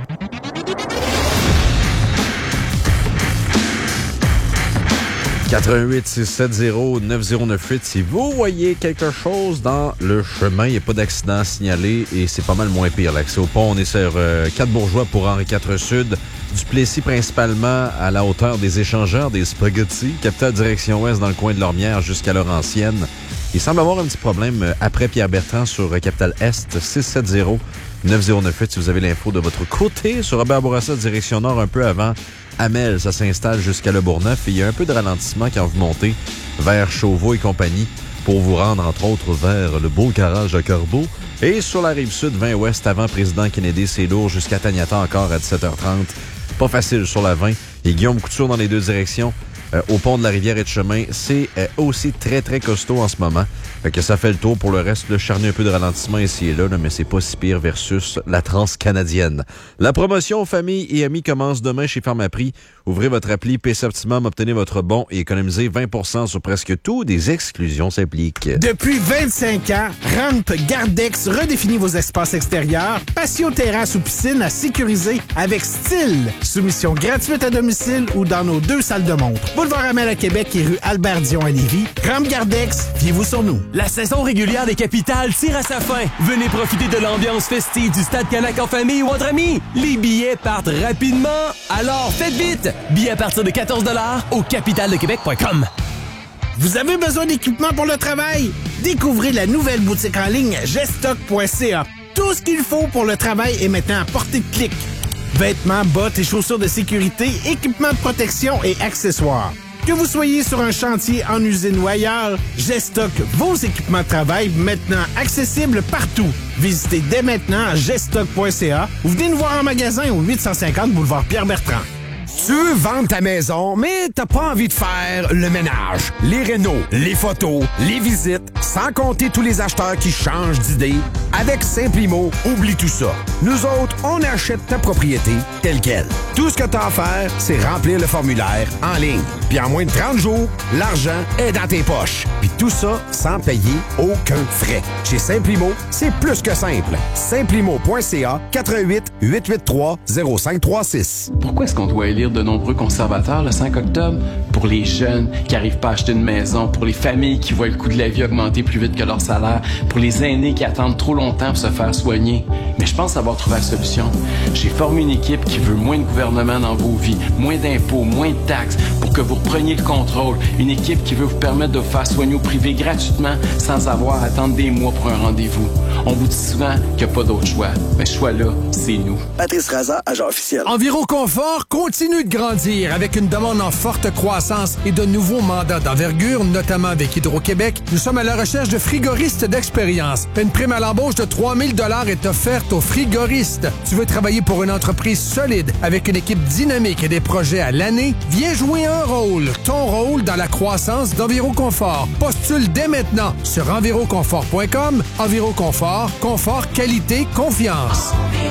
quatre un huit six sept zéro neuf zéro neuf huit. Si vous voyez quelque chose dans le chemin, il n'y a pas d'accident signalé et c'est pas mal moins pire. L'accès au pont, on est sur euh, quatre Bourgeois pour Henri quatre Sud. Duplessis principalement à la hauteur des échangeurs des spaghettis. Capitale direction ouest dans le coin de Lormière jusqu'à Laurentienne. Il semble avoir un petit problème après Pierre-Bertrand sur Capitale Est. six sept zéro neuf zéro neuf huit si vous avez l'info de votre côté. Sur Robert Bourassa, direction nord, un peu avant Amel, ça s'installe jusqu'à Le Bourgneuf. Et il y a un peu de ralentissement quand vous montez vers Chauveau et compagnie pour vous rendre, entre autres, vers le beau garage à Corbeau. Et sur la Rive-Sud, vingt ouest, avant Président Kennedy, c'est lourd jusqu'à Taniata encore à dix-sept heures trente. Pas facile sur la vingt. Et Guillaume Couture dans les deux directions. Euh, au pont de la rivière et de chemin, c'est euh, aussi très, très costaud en ce moment. Fait que ça fait le tour pour le reste. Le charnier un peu de ralentissement ici et là, là mais c'est pas si pire versus la transcanadienne. La promotion famille et amis commence demain chez Pharmaprix. Ouvrez votre appli P C Optimum, obtenez votre bon et économisez vingt pour cent sur presque tout. Des exclusions s'appliquent. Depuis vingt-cinq ans, Ramp Gardex redéfinit vos espaces extérieurs. Patio, terrasse ou piscine à sécuriser avec style. Soumission gratuite à domicile ou dans nos deux salles de montre. Boulevard Amel à Québec et rue Albert-Dion à Lévis. Ramp Gardex, fiez-vous sur nous. La saison régulière des capitales tire à sa fin. Venez profiter de l'ambiance festive du Stade Canac en famille ou entre amis. Les billets partent rapidement, alors faites vite. Billets à partir de quatorze dollars au capitale de québec point com. Vous avez besoin d'équipement pour le travail? Découvrez la nouvelle boutique en ligne gestock point c a. Tout ce qu'il faut pour le travail est maintenant à portée de clic. Vêtements, bottes et chaussures de sécurité, équipements de protection et accessoires. Que vous soyez sur un chantier, en usine ou ailleurs, Gestock, vos équipements de travail maintenant accessibles partout. Visitez dès maintenant gestock point c a ou venez nous voir en magasin au huit cent cinquante boulevard Pierre-Bertrand. Tu veux vendre ta maison, mais t'as pas envie de faire le ménage, les rénaux, les photos, les visites, sans compter tous les acheteurs qui changent d'idée. Avec Simplimo, oublie tout ça. Nous autres, on achète ta propriété telle quelle. Tout ce que t'as à faire, c'est remplir le formulaire en ligne. Puis en moins de trente jours, l'argent est dans tes poches. Puis tout ça sans payer aucun frais. Chez Simplimo, c'est plus que simple. Simplimo point c a, quatre un huit huit huit trois zéro cinq trois six. Pourquoi est-ce qu'on doit élire de nombreux conservateurs le cinq octobre? Pour les jeunes qui n'arrivent pas à acheter une maison, pour les familles qui voient le coût de la vie augmenter plus vite que leur salaire, pour les aînés qui attendent trop longtemps pour se faire soigner. Mais je pense avoir trouvé la solution. J'ai formé une équipe qui veut moins de gouvernement dans vos vies, moins d'impôts, moins de taxes, pour que vous repreniez le contrôle. Une équipe qui veut vous permettre de vous faire soigner au privé gratuitement sans avoir à attendre des mois pour un rendez-vous. On vous dit souvent qu'il n'y a pas d'autre choix. Mais ce choix-là, c'est nous. Patrice Raza, agent officiel. Enviro Confort continue de grandir avec une demande en forte croissance et de nouveaux mandats d'envergure, notamment avec Hydro-Québec. Nous sommes à la recherche de frigoristes d'expérience. Une prime à l'embauche de trois mille dollars est offerte aux frigoristes. Tu veux travailler pour une entreprise solide avec une équipe dynamique et des projets à l'année? Viens jouer un rôle, ton rôle dans la croissance d'Enviro Confort. Postule dès maintenant sur enviro confort point com. Enviro Confort, confort, qualité, confiance.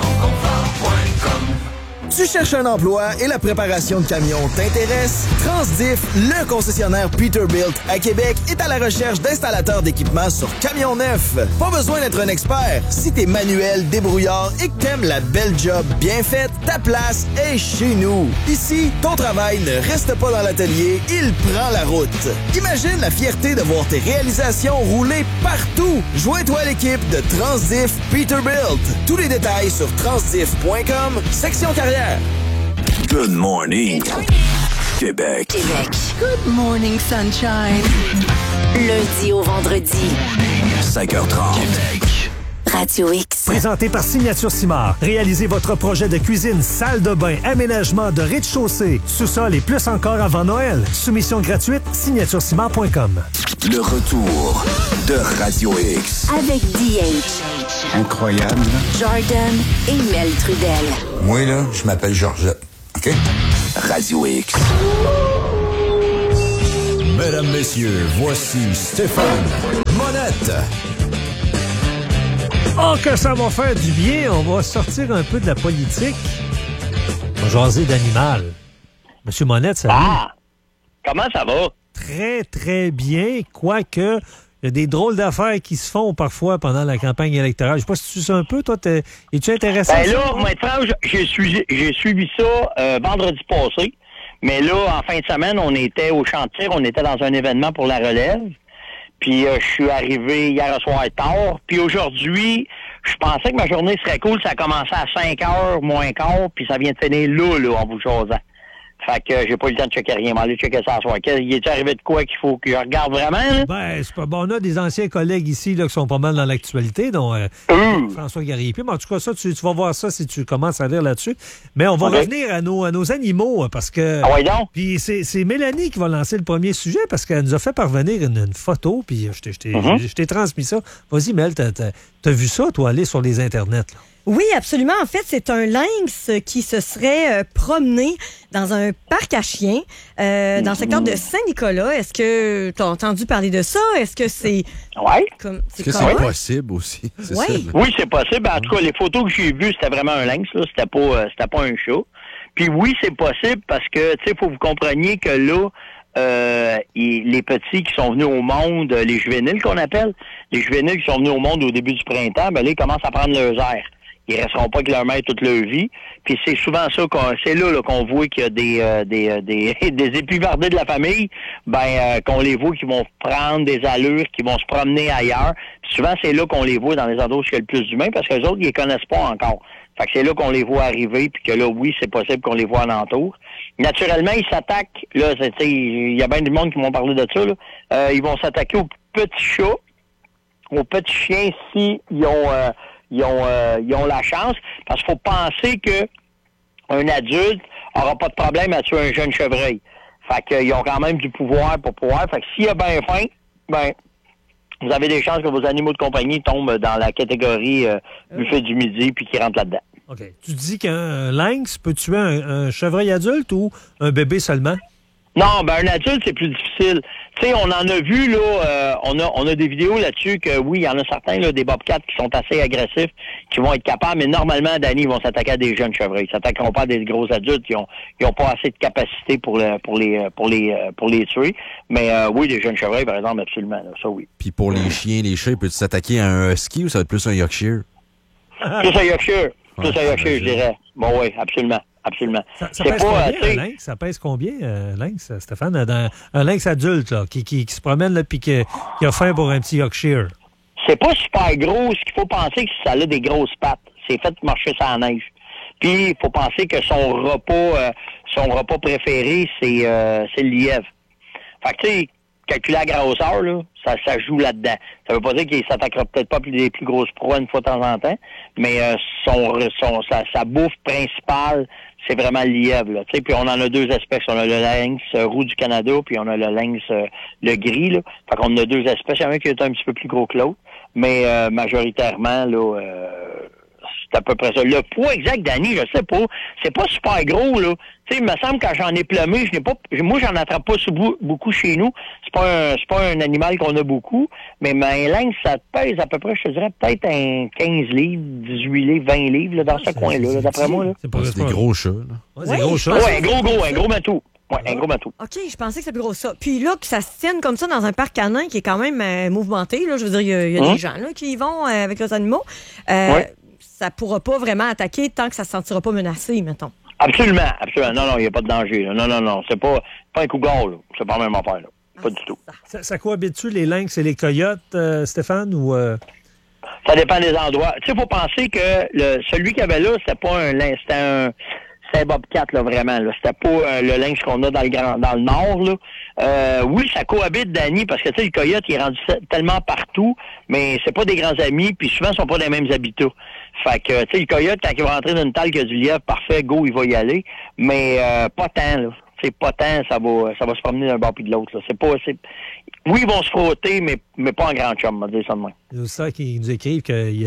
Tu cherches un emploi et la préparation de camions t'intéresse? Transdiff, le concessionnaire Peterbilt à Québec, est à la recherche d'installateurs d'équipements sur camions neufs. Pas besoin d'être un expert. Si t'es manuel, débrouillard et que t'aimes la belle job bien faite, ta place est chez nous. Ici, ton travail ne reste pas dans l'atelier, il prend la route. Imagine la fierté de voir tes réalisations rouler partout. Joins-toi à l'équipe de Transdiff Peterbilt. Tous les détails sur transdiff point com, section carrière. Good morning, Québec. Québec. Good morning, sunshine. Lundi au vendredi. cinq heures trente. Québec. Radio X. Présenté par Signature Simard. Réalisez votre projet de cuisine, salle de bain, aménagement de rez-de-chaussée, sous-sol et plus encore avant Noël. Soumission gratuite, signature simard point com. Le retour de Radio X. Avec D H. Incroyable. Jordan et Mel Trudel. Moi, là, je m'appelle Georgette. OK? Radio X. Mesdames, messieurs, voici Stéphane Monette. Oh, que ça va faire du bien. On va sortir un peu de la politique. On va jaser d'animal. Monsieur Monette, salut. Ah! Comment ça va? Très, très bien. Quoique, il y a des drôles d'affaires qui se font parfois pendant la campagne électorale. Je sais pas si tu sais un peu, toi, t'es, es-tu intéressé? Ben là, pour être franc, j'ai suivi, j'ai suivi ça euh, vendredi passé. Mais là, en fin de semaine, on était au Champ-de-Tir, on était dans un événement pour la relève. Puis euh, je suis arrivé hier soir tard. Puis aujourd'hui, je pensais que ma journée serait cool. Ça a commencé à cinq heures, moins quart, puis ça vient de finir là, là, en vous jasant. Fait que euh, j'ai pas eu le temps de checker rien. M'aller checker ça ce soir. Il est arrivé de quoi qu'il faut que je regarde vraiment? Là? Ben, c'est pas bon. On a des anciens collègues ici là, qui sont pas mal dans l'actualité, dont euh, mmh. François Garriépi. Mais en tout cas, ça, tu, tu vas voir ça si tu commences à lire là-dessus. Mais on va okay. revenir à nos, à nos animaux parce que... Ah ouais donc? Puis c'est, c'est Mélanie qui va lancer le premier sujet parce qu'elle nous a fait parvenir une, une photo, puis je t'ai, je, t'ai, mmh. je t'ai transmis ça. Vas-y, Mel, t'as, t'as, t'as vu ça, toi, aller sur les internets, là? Oui, absolument. En fait, c'est un lynx qui se serait euh, promené dans un parc à chiens euh, dans le secteur de Saint-Nicolas. Est-ce que tu as entendu parler de ça? Est-ce que c'est... Oui. Comme, c'est Est-ce que c'est possible aussi? C'est ouais. ça, oui, c'est possible. En tout cas, les photos que j'ai vues, c'était vraiment un lynx. Là. C'était pas, euh, c'était pas un chat. Puis oui, c'est possible parce que, tu sais, il faut que vous compreniez que là, euh, il, les petits qui sont venus au monde, les juvéniles qu'on appelle, les juvéniles qui sont venus au monde au début du printemps, ben là, ils commencent à prendre leurs airs. Ils resteront pas avec leur mère toute leur vie. Puis c'est souvent ça qu'on, c'est là, là qu'on voit qu'il y a des euh, des euh, des, des épivardés de la famille, ben euh, qu'on les voit qui vont prendre des allures, qui vont se promener ailleurs. Puis souvent c'est là qu'on les voit dans les endroits où il y a le plus d'humains, parce que les autres ils les connaissent pas encore. Fait que c'est là qu'on les voit arriver, puis que là oui c'est possible qu'on les voit alentour. Naturellement ils s'attaquent. Là, il y a bien du monde qui m'ont parlé de ça. Là. Euh, ils vont s'attaquer aux petits chats, aux petits chiens si ils ont euh, Ils ont, euh, ils ont la chance, parce qu'il faut penser que un adulte aura pas de problème à tuer un jeune chevreuil. Fait qu'ils ont quand même du pouvoir pour pouvoir. Fait que s'il y a bien faim, ben, vous avez des chances que vos animaux de compagnie tombent dans la catégorie euh, buffet du midi puis qu'ils rentrent là-dedans. OK. Tu dis qu'un lynx peut tuer un, un chevreuil adulte ou un bébé seulement? Non, ben un adulte, c'est plus difficile. Tu sais, on en a vu, là, euh, on a on a des vidéos là-dessus que, oui, il y en a certains, là, des bobcats qui sont assez agressifs, qui vont être capables, mais normalement, Danny, ils vont s'attaquer à des jeunes chevreuils. Ils s'attaqueront pas à des gros adultes, ils ont ils ont pas assez de capacité pour le, pour les pour les pour les tuer. Mais euh, oui, des jeunes chevreuils, par exemple, absolument, là, ça oui. Puis pour les chiens, les chats, ils peuvent s'attaquer à un husky ou ça va être plus un Yorkshire? Plus un Yorkshire. Plus ouais, un Yorkshire, je dirais. Bon oui, absolument. Absolument. Ça, ça pèse pas, combien, un lynx? Ça pèse combien, un lynx, Stéphane? Dans, un lynx adulte, là, qui, qui, qui se promène, là, puis qui, qui a faim pour un petit Yorkshire. C'est pas super gros. Ce qu'il faut penser, c'est que ça a des grosses pattes. C'est fait pour marcher sur la neige. Puis, il faut penser que son repas, euh, son repas préféré, c'est, euh, c'est le lièvre. Fait que, tu sais, calculer la grosseur, là, ça, ça joue là-dedans. Ça veut pas dire qu'il s'attaquera peut-être pas les plus grosses proies une fois de temps en temps, mais euh, son, son, sa, sa bouffe principale, c'est vraiment le lièvre. Là. Puis on en a deux espèces. On a le lynx euh, roux du Canada, puis on a le lynx euh, le gris. Là. Fait qu'on a deux espèces. Il y en a un qui est un petit peu plus gros que l'autre, mais euh, majoritairement, là, euh, c'est à peu près ça. Le poids exact, Danny, je sais pas. C'est pas super gros, là. Tu sais, il me semble que quand j'en ai plumé, je n'ai pas. Moi, j'en attrape pas beaucoup chez nous. C'est pas un, c'est pas un animal qu'on a beaucoup. Mais un lynx, ça pèse à peu près, je te dirais, peut-être un quinze livres, dix-huit livres, vingt livres, là, dans ah, ce coin-là, là, d'après moi. Là. C'est pas c'est des gros chats, là. Ouais, c'est des gros chats. Ouais, un gros, gros, un gros matou. Oui, un gros bateau. OK, je pensais que c'était plus gros que ça. Puis là, que ça se tienne comme ça dans un parc canin qui est quand même euh, mouvementé, là, je veux dire, il y a, y a mmh. des gens là, qui y vont euh, avec leurs animaux. Euh, ouais. Ça ne pourra pas vraiment attaquer tant que ça ne se sentira pas menacé, mettons. Absolument, absolument. Non, non, il n'y a pas de danger. Là. Non, non, non. C'est pas, pas un cougar, là. C'est pas la même affaire, là. Pas ah, du tout. Ça, ça cohabite-tu les lynx et les coyotes, euh, Stéphane, ou... Euh... Ça dépend des endroits. Tu sais, il faut penser que le, celui qu'il y avait là, c'était pas un lynx, c'était un... c'était un bobcat, là, vraiment. Là. C'était pas euh, le lynx qu'on a dans le grand, dans le nord, là. Euh, oui, ça cohabite, Danny, parce que, tu sais, le coyote, il est rendu tellement partout, mais c'est pas des grands amis, puis souvent, ils sont pas dans les mêmes habitats. Fait que, tu sais, le coyote, quand il va rentrer dans une talle qui a du lièvre, parfait, go, il va y aller, mais euh, pas tant, là. C'est pas tant, ça va, ça va se promener d'un bord puis de l'autre, là. C'est pas, c'est... Oui, ils vont se frotter, mais, mais pas en grand chum, on va dire ça de moi. C'est ça qui nous écrivent que y a,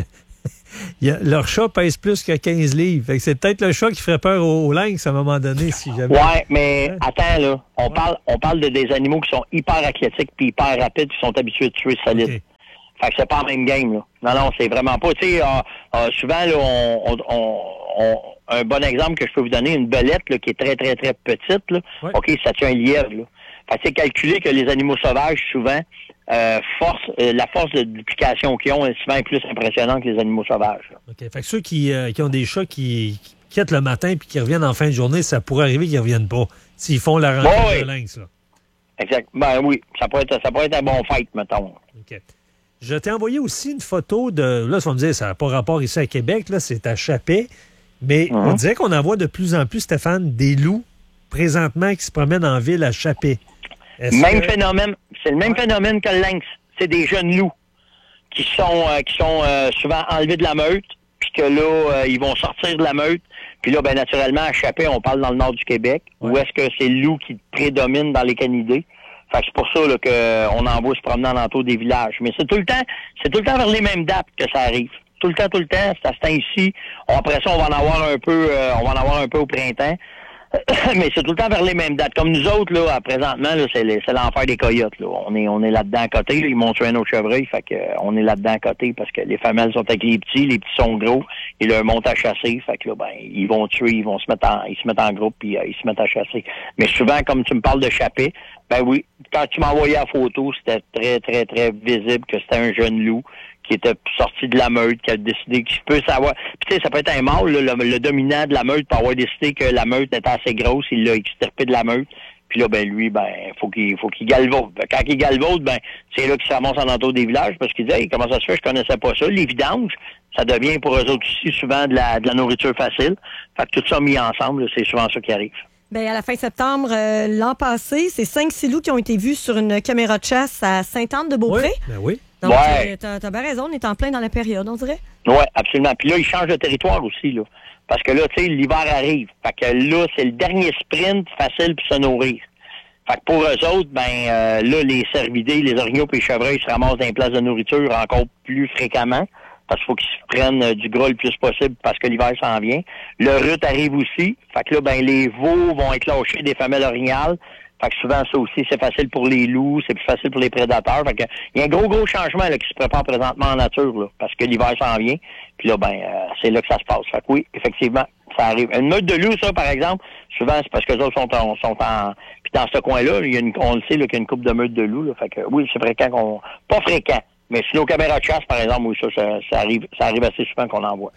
y a, leur chat pèse plus que quinze livres. Fait que c'est peut-être le chat qui ferait peur au, au lynx à un moment donné, si jamais. Ouais, mais ouais. attends, là. On ouais. parle on parle de des animaux qui sont hyper athlétiques puis hyper rapides, qui sont habitués de tuer solide. Okay. Fait que c'est pas le même game, là. Non, non, c'est vraiment pas. Tu sais, euh, euh, souvent, là, on, on, on, on, un bon exemple que je peux vous donner, une belette, là, qui est très, très, très petite, là. Ouais. OK, ça tue un lièvre, là. Fait que c'est calculé que les animaux sauvages, souvent, euh, force, euh, la force de duplication qu'ils ont est souvent plus impressionnante que les animaux sauvages. Là. OK. Fait que ceux qui, euh, qui ont des chats qui, qui quittent le matin puis qui reviennent en fin de journée, ça pourrait arriver qu'ils ne reviennent pas s'ils font la rencontre bon, oui. de lynx, là. Exact. Ben oui, ça pourrait être, ça pourrait être un bon fight, mettons. OK. Je t'ai envoyé aussi une photo de... Là, ça va me dire, ça n'a pas rapport ici à Québec, là, c'est à Chapet. Mais mm-hmm. on dirait qu'on en voit de plus en plus, Stéphane, des loups présentement qui se promènent en ville à Chapet. Est-ce même que... phénomène, c'est le même ouais. phénomène que le lynx. C'est des jeunes loups qui sont euh, qui sont euh, souvent enlevés de la meute, puis que là, euh, ils vont sortir de la meute. Puis là, ben naturellement, à Chapet, on parle dans le nord du Québec, ouais. où est-ce que c'est le loup qui prédomine dans les canidés. Fait que c'est pour ça là, qu'on en voit se promener en entour des villages. Mais c'est tout le temps, c'est tout le temps vers les mêmes dates que ça arrive. Tout le temps, tout le temps, c'est à ce temps-ci. Après ça, on va en avoir un peu, euh, on va en avoir un peu au printemps. Mais c'est tout le temps vers les mêmes dates. Comme nous autres, là, présentement, là, c'est, les, c'est l'enfer des coyotes. Là. On est, on est là-dedans à côté. Là. Ils m'ont tué un autre chevreuil. Fait que, euh, on est là-dedans à côté parce que les femelles sont avec les petits, les petits sont gros. Ils leur montent à chasser. Fait que là, ben, ils vont tuer, ils vont se mettre en, ils se mettent en groupe puis euh, ils se mettent à chasser. Mais souvent, comme tu me parles de Chapet, ben oui, quand tu m'as envoyé la photo, c'était très, très, très visible que c'était un jeune loup qui était sorti de la meute, qui a décidé qu'il peut savoir. Puis tu sais, ça peut être un mâle, là, le, le dominant de la meute peut avoir décidé que la meute était assez grosse, il l'a extirpé de la meute. Puis là, ben lui, ben, faut qu'il faut qu'il galvaude. Quand il galvaude, ben, c'est là qu'il se ramasse en entour des villages parce qu'il dit hey, comment ça se fait, je connaissais pas ça. Les vidanges, ça devient pour eux autres aussi souvent de la de la nourriture facile. Fait que tout ça mis ensemble, c'est souvent ça qui arrive. Bien, à la fin septembre, euh, l'an passé, c'est cinq six loups qui ont été vus sur une caméra de chasse à Sainte-Anne-de-Beaupré. Oui, ben oui. Donc, ouais. t'as, t'as bien raison, on est en plein dans la période, on dirait. Oui, absolument. Puis là, ils changent de territoire aussi, là. Parce que là, tu sais, l'hiver arrive. Fait que là, c'est le dernier sprint facile pour se nourrir. Fait que pour eux autres, ben euh, là, les cervidés, les orignaux et les chevreuils se ramassent dans les places de nourriture encore plus fréquemment. Parce qu'il faut qu'ils se prennent euh, du gras le plus possible parce que l'hiver s'en vient. Le rut arrive aussi. Fait que là, ben les veaux vont être lâchés des femelles orignales. Fait que souvent, ça aussi, c'est facile pour les loups, c'est plus facile pour les prédateurs. Fait que il y a un gros, gros changement là, qui se prépare présentement en nature, là, parce que l'hiver s'en vient. Puis là, ben, euh, c'est là que ça se passe. Fait que oui, effectivement, ça arrive. Une meute de loups, ça, par exemple, souvent, c'est parce que les autres sont en, sont en... Puis dans ce coin-là, il y a une, on le sait, là, qu'il y a une couple de meutes de loups, là. Fait que oui, c'est fréquent qu'on... Pas fréquent. Mais sur nos caméras de chasse, par exemple, oui, ça, ça, ça arrive, ça arrive assez souvent qu'on en voit.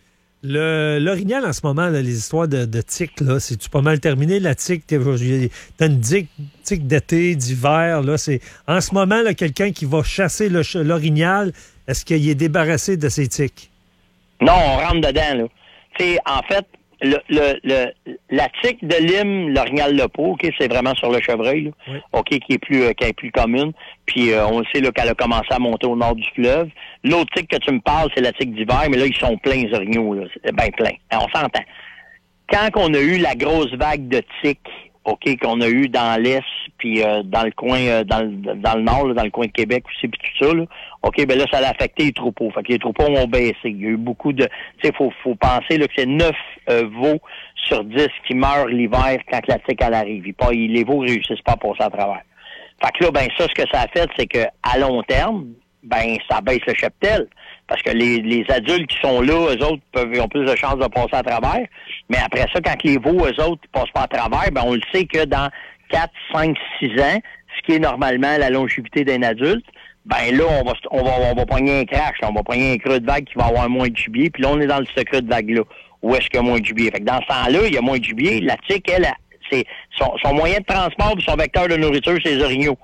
Le, l'orignal, en ce moment, là, les histoires de, de tiques, là, c'est-tu pas mal terminé, la tique? T'as une tique, tique d'été, d'hiver, là, c'est... En ce moment, là, quelqu'un qui va chasser le, l'orignal, est-ce qu'il est débarrassé de ses tiques? Non, on rentre dedans, là. Tu sais, en fait, le, le, le, la tique de lime, l'orignal lepeau, OK, c'est vraiment sur le chevreuil, là, oui. OK, qui est plus, euh, qui est plus commune. Puis euh, on sait là, qu'elle a commencé à monter au nord du fleuve. L'autre tique que tu me parles, c'est la tique d'hiver, mais là, ils sont pleins, les orignaux, là. C'est bien plein. On s'entend. Quand on a eu la grosse vague de tiques, OK, qu'on a eu dans l'Est, puis euh, dans le coin, euh, dans, le, dans le nord, là, dans le coin de Québec aussi, puis tout ça, là, OK, ben là, ça a affecté les troupeaux. Fait que les troupeaux ont baissé. Il y a eu beaucoup de... Tu sais, faut, faut penser là, que c'est neuf euh, veaux sur dix qui meurent l'hiver quand la tique, elle arrive. Et pas, les veaux réussissent pas à passer à travers. Fait que là, ben ça, ce que ça a fait, c'est que à long terme, ben ça baisse le cheptel. Parce que les, les adultes qui sont là, eux autres, peuvent, ont plus de chances de passer à travers. Mais après ça, quand les veaux, eux autres, passent pas à travers, ben on le sait que dans quatre, cinq, six ans, ce qui est normalement la longévité d'un adulte, ben là, on va on va, on va pogner un crash, là, on va pogner un creux de vague qui va avoir moins de gibier, puis là, on est dans ce creux de vague-là. Où est-ce qu'il y a moins de gibier? Fait que dans ce temps-là, il y a moins de gibier. La tique, elle, c'est son, son moyen de transport, son vecteur de nourriture, c'est les orignaux.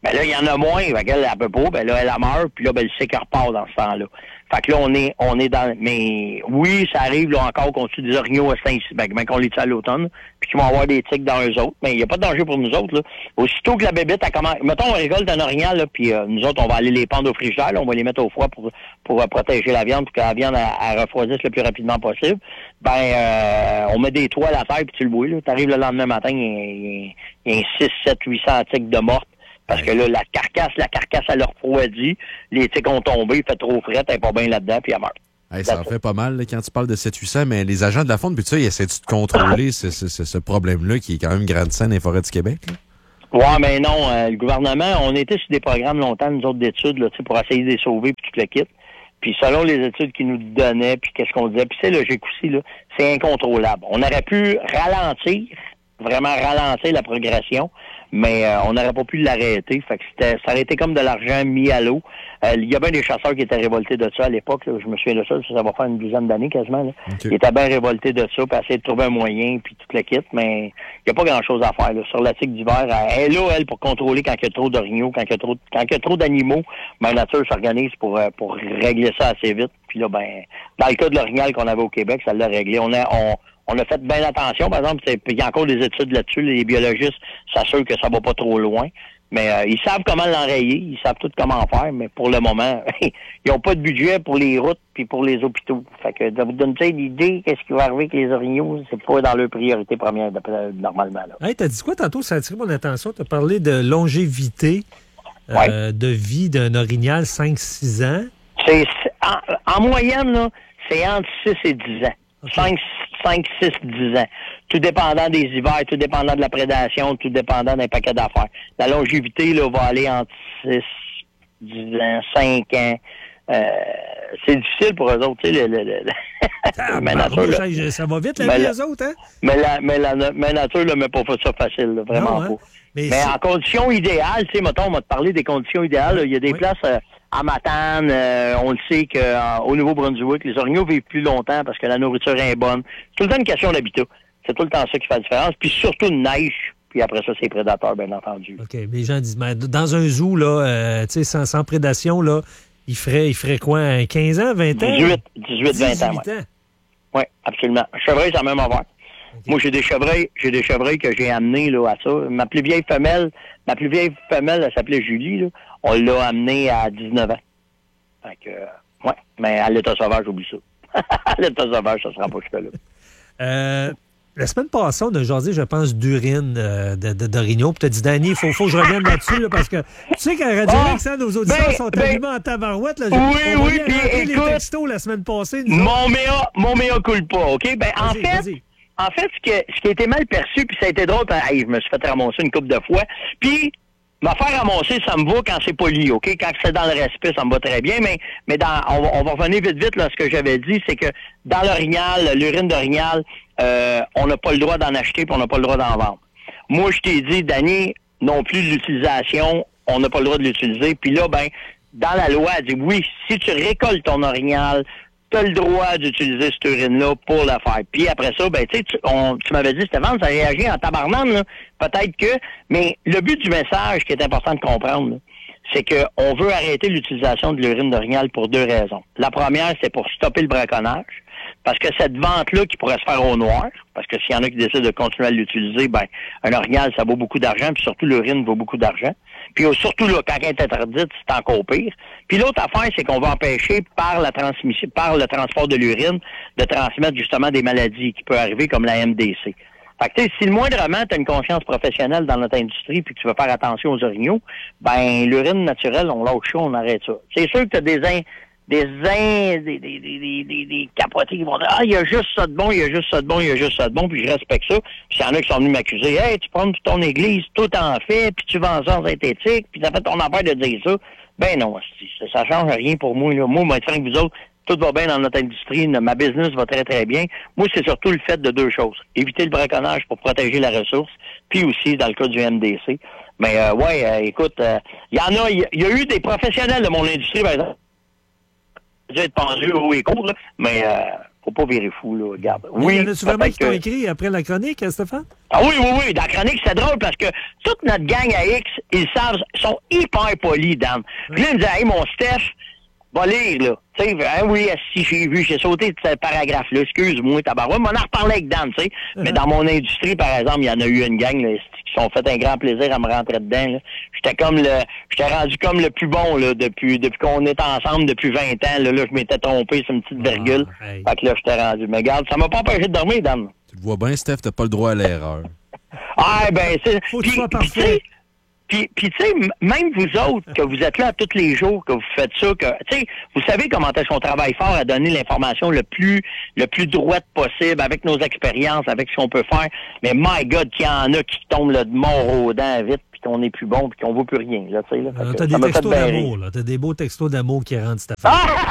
Ben là, il y en a moins, fait qu'elle, elle peut pas, ben là, elle a meurt, puis là, ben, le cycle repart dans ce temps-là. Fait que là, on est, on est dans, mais oui, ça arrive, là, encore qu'on tue des orignaux à Saint-Cyr, ben, ben, qu'on les tue à l'automne, puis qu'ils vont avoir des tiques dans eux autres, mais il n'y a pas de danger pour nous autres, là. Aussitôt que la bébête, elle commence, mettons, on récolte un orignal, là, puis euh, nous autres, on va aller les pendre au frigidaire, là, on va les mettre au froid pour, pour euh, protéger la viande, pour que la viande, elle, elle refroidisse le plus rapidement possible. Ben, euh, on met des toiles à terre, puis tu le bouilles, là. T'arrives le lendemain matin, il y, y, y a un six, sept, huit cents tiques de mortes. Parce que là, la carcasse, la carcasse, elle a refroidi. Les tiques ont tombé, il fait trop frais, elle n'est pas bien là-dedans, puis elle meurt. Hey, ça en fait pas mal là, quand tu parles de sept huit cents, mais les agents de la faune, puis ça, ils essaient de contrôler ce, ce, ce, ce problème-là qui est quand même grandissant dans les forêts du Québec? Là? Ouais, mais non, euh, le gouvernement, on était sur des programmes longtemps, nous autres, d'études, là, pour essayer de les sauver, puis tout le kit. Puis selon les études qu'ils nous donnaient, puis qu'est-ce qu'on disait, puis c'est logique aussi, là, c'est incontrôlable. On aurait pu ralentir, vraiment ralentir la progression, mais euh, on n'aurait pas pu l'arrêter. Fait que c'était, ça aurait été comme de l'argent mis à l'eau. Euh, il y a bien des chasseurs qui étaient révoltés de ça à l'époque. Là, je me souviens de ça, ça va faire une douzaine d'années quasiment. Là. Okay. Ils étaient bien révoltés de ça, puis essayer de trouver un moyen, puis tout le kit, mais il n'y a pas grand-chose à faire. Là. Sur la tique d'hiver, elle est là, elle, pour contrôler quand il y a trop d'orignaux, quand il y a trop, quand il y a trop d'animaux. Ben, la nature s'organise pour, pour régler ça assez vite. Puis là, ben, dans le cas de l'orignal qu'on avait au Québec, ça l'a réglé. On a, on, On a fait bien attention, par exemple, il y a encore des études là-dessus, les biologistes s'assurent que ça va pas trop loin, mais euh, ils savent comment l'enrayer, ils savent tout comment faire, mais pour le moment, ils n'ont pas de budget pour les routes puis pour les hôpitaux. Fait que de vous donner l'idée, qu'est-ce qui va arriver avec les orignaux, c'est pas dans leur priorité première normalement. Là. Hey, t'as dit quoi tantôt, ça a attiré mon attention, t'as parlé de longévité euh, ouais. de vie d'un orignal cinq six ans. C'est, en, en moyenne, là, c'est entre six et dix ans. Okay. cinq, six, dix ans. Tout dépendant des hivers, tout dépendant de la prédation, tout dépendant d'un paquet d'affaires. La longévité là, va aller entre six, dix ans, cinq ans. Euh, c'est difficile pour eux autres. Tu sais, le, le, le, ah, mais bah, nature, là, ça, ça va vite, la vie, les autres, hein? Mais la, mais la, mais nature ne met pas ça facile, là, vraiment non, hein? pas. Mais, mais en conditions idéales, tu sais, mettons, on va te parler des conditions idéales. Il y a des oui. places... Euh, à Matane, euh, on le sait qu'au euh, Nouveau-Brunswick, les orignaux vivent plus longtemps parce que la nourriture est bonne. C'est tout le temps une question d'habitat. C'est tout le temps ça qui fait la différence. Puis surtout de neige. Puis après ça, c'est les prédateurs, bien entendu. OK. Mais les gens disent, mais dans un zoo, là, euh, tu sais, sans, sans prédation, là, il ferait, il ferait quoi, quinze ans, vingt ans? dix-huit, dix-huit, vingt ans, oui. Oui, absolument. Chevreuil, c'est la même affaire. Okay. Moi, j'ai des chevreuils, j'ai des chevreuils que j'ai amenés, là, à ça. Ma plus vieille femelle, ma plus vieille femelle, elle s'appelait Julie, là. On l'a amenée à dix-neuf ans. Fait que, euh, ouais, mais à l'état sauvage, oublie ça. À l'état sauvage, ça ne sera pas jusque-là. Euh, la semaine passée, on a jasé, je pense, d'urine euh, de, de, d'orignaux. Puis tu as dit, Danny, il faut, faut que je revienne là-dessus, là, parce que tu sais qu'à Radio-X, oh, nos auditeurs ben, sont ben, allumés en tabarouette. Là, oui, on oui, puis écoute, les textos la semaine passée. Mon méa, mon méa coule pas, OK? Ben, en fait... Vas-y. En fait, ce qui, a, ce qui a été mal perçu, puis ça a été drôle, hey, je me suis fait ramasser une couple de fois, puis me faire ramasser, ça me va quand c'est poli, OK? Quand c'est dans le respect, ça me va très bien, mais mais dans on va, on va revenir vite vite, là, ce que j'avais dit, c'est que dans l'orignal, l'urine d'orignal, euh, on n'a pas le droit d'en acheter, puis on n'a pas le droit d'en vendre. Moi, je t'ai dit, Danny, non plus l'utilisation, on n'a pas le droit de l'utiliser, puis là, ben, dans la loi, elle dit, oui, si tu récoltes ton orignal, tu as le droit d'utiliser cette urine-là pour la faire. Puis après ça, ben tu sais, tu, tu m'avais dit, Stéphane, ça réagit en tabarnane, là. Peut-être que... Mais le but du message qui est important de comprendre, là, c'est qu'on veut arrêter l'utilisation de l'urine d'orignal pour deux raisons. La première, c'est pour stopper le braconnage. Parce que cette vente-là qui pourrait se faire au noir, parce que s'il y en a qui décident de continuer à l'utiliser, ben un orignal, ça vaut beaucoup d'argent, puis surtout l'urine vaut beaucoup d'argent. Puis surtout là, quand elle est interdite, c'est encore pire. Puis l'autre affaire, c'est qu'on va empêcher par la transmission, par le transport de l'urine, de transmettre justement des maladies qui peuvent arriver comme la M D C. Fait que tu sais, si le moindrement tu as une conscience professionnelle dans notre industrie puis que tu veux faire attention aux orignaux, ben l'urine naturelle, on lâche chaud, on arrête ça. C'est sûr que tu as des in, des in, des, des, des, des, des capotés qui vont dire, ah, il y a juste ça de bon, il y a juste ça de bon, il y a juste ça de bon, puis je respecte ça. Puis il y en a qui sont venus m'accuser, hey, tu prends ton église, tout en fait, puis tu vends ça en synthétique, puis ça fait ton affaire de dire ça. Ben non, ça, ça change rien pour moi, là. Moi, moi, je que vous autres, tout va bien dans notre industrie, ma business va très, très bien. Moi, c'est surtout le fait de deux choses. Éviter le braconnage pour protéger la ressource, puis aussi, dans le cas du M D C. Mais, euh, ouais, euh, écoute, il euh, y en a, il y, y a eu des professionnels de mon industrie, par exemple, dû être pendu haut et court, là, mais euh, faut pas virer fou, là, regarde. Mais Oui, y en a-tu vraiment qui t'ont que... écrit après la chronique, hein, Stéphane? Ah oui, oui, oui, dans la chronique, c'est drôle parce que toute notre gang à X, ils savent, sont hyper polis, Dan. Puis là, ils me disaient, hey, mon Steph, va lire, là. Tu sais, hein, oui, si j'ai vu, j'ai sauté de ce paragraphe-là, excuse-moi, tabarouette, mais on en reparlait avec Dan, tu sais. Uh-huh. Mais dans mon industrie, par exemple, il y en a eu une gang, là, qui sont fait un grand plaisir à me rentrer dedans, là. J'étais comme le, j'étais rendu comme le plus bon, là, depuis, depuis qu'on est ensemble depuis vingt ans, là, là, je m'étais trompé sur une petite virgule. Ah, hey. Fait que là, j'étais rendu. Mais regarde, ça m'a pas empêché de dormir, Dan. Tu le vois bien, Steph, t'as pas le droit à l'erreur. Ah, ben, c'est... Faut que tu sois parfait. Puis, puis tu sais, même vous autres, que vous êtes là tous les jours, que vous faites ça, que, tu sais, vous savez comment est-ce qu'on travaille fort à donner l'information le plus, le plus droite possible, avec nos expériences, avec ce qu'on peut faire. Mais my God, qu'il y en a qui tombent là, de mort aux dents vite, puis qu'on n'est plus bon, puis qu'on vaut plus rien, là, tu sais. Là, euh, t'as des textos d'amour, là. T'as des beaux textos d'amour qui rendent cette affaire.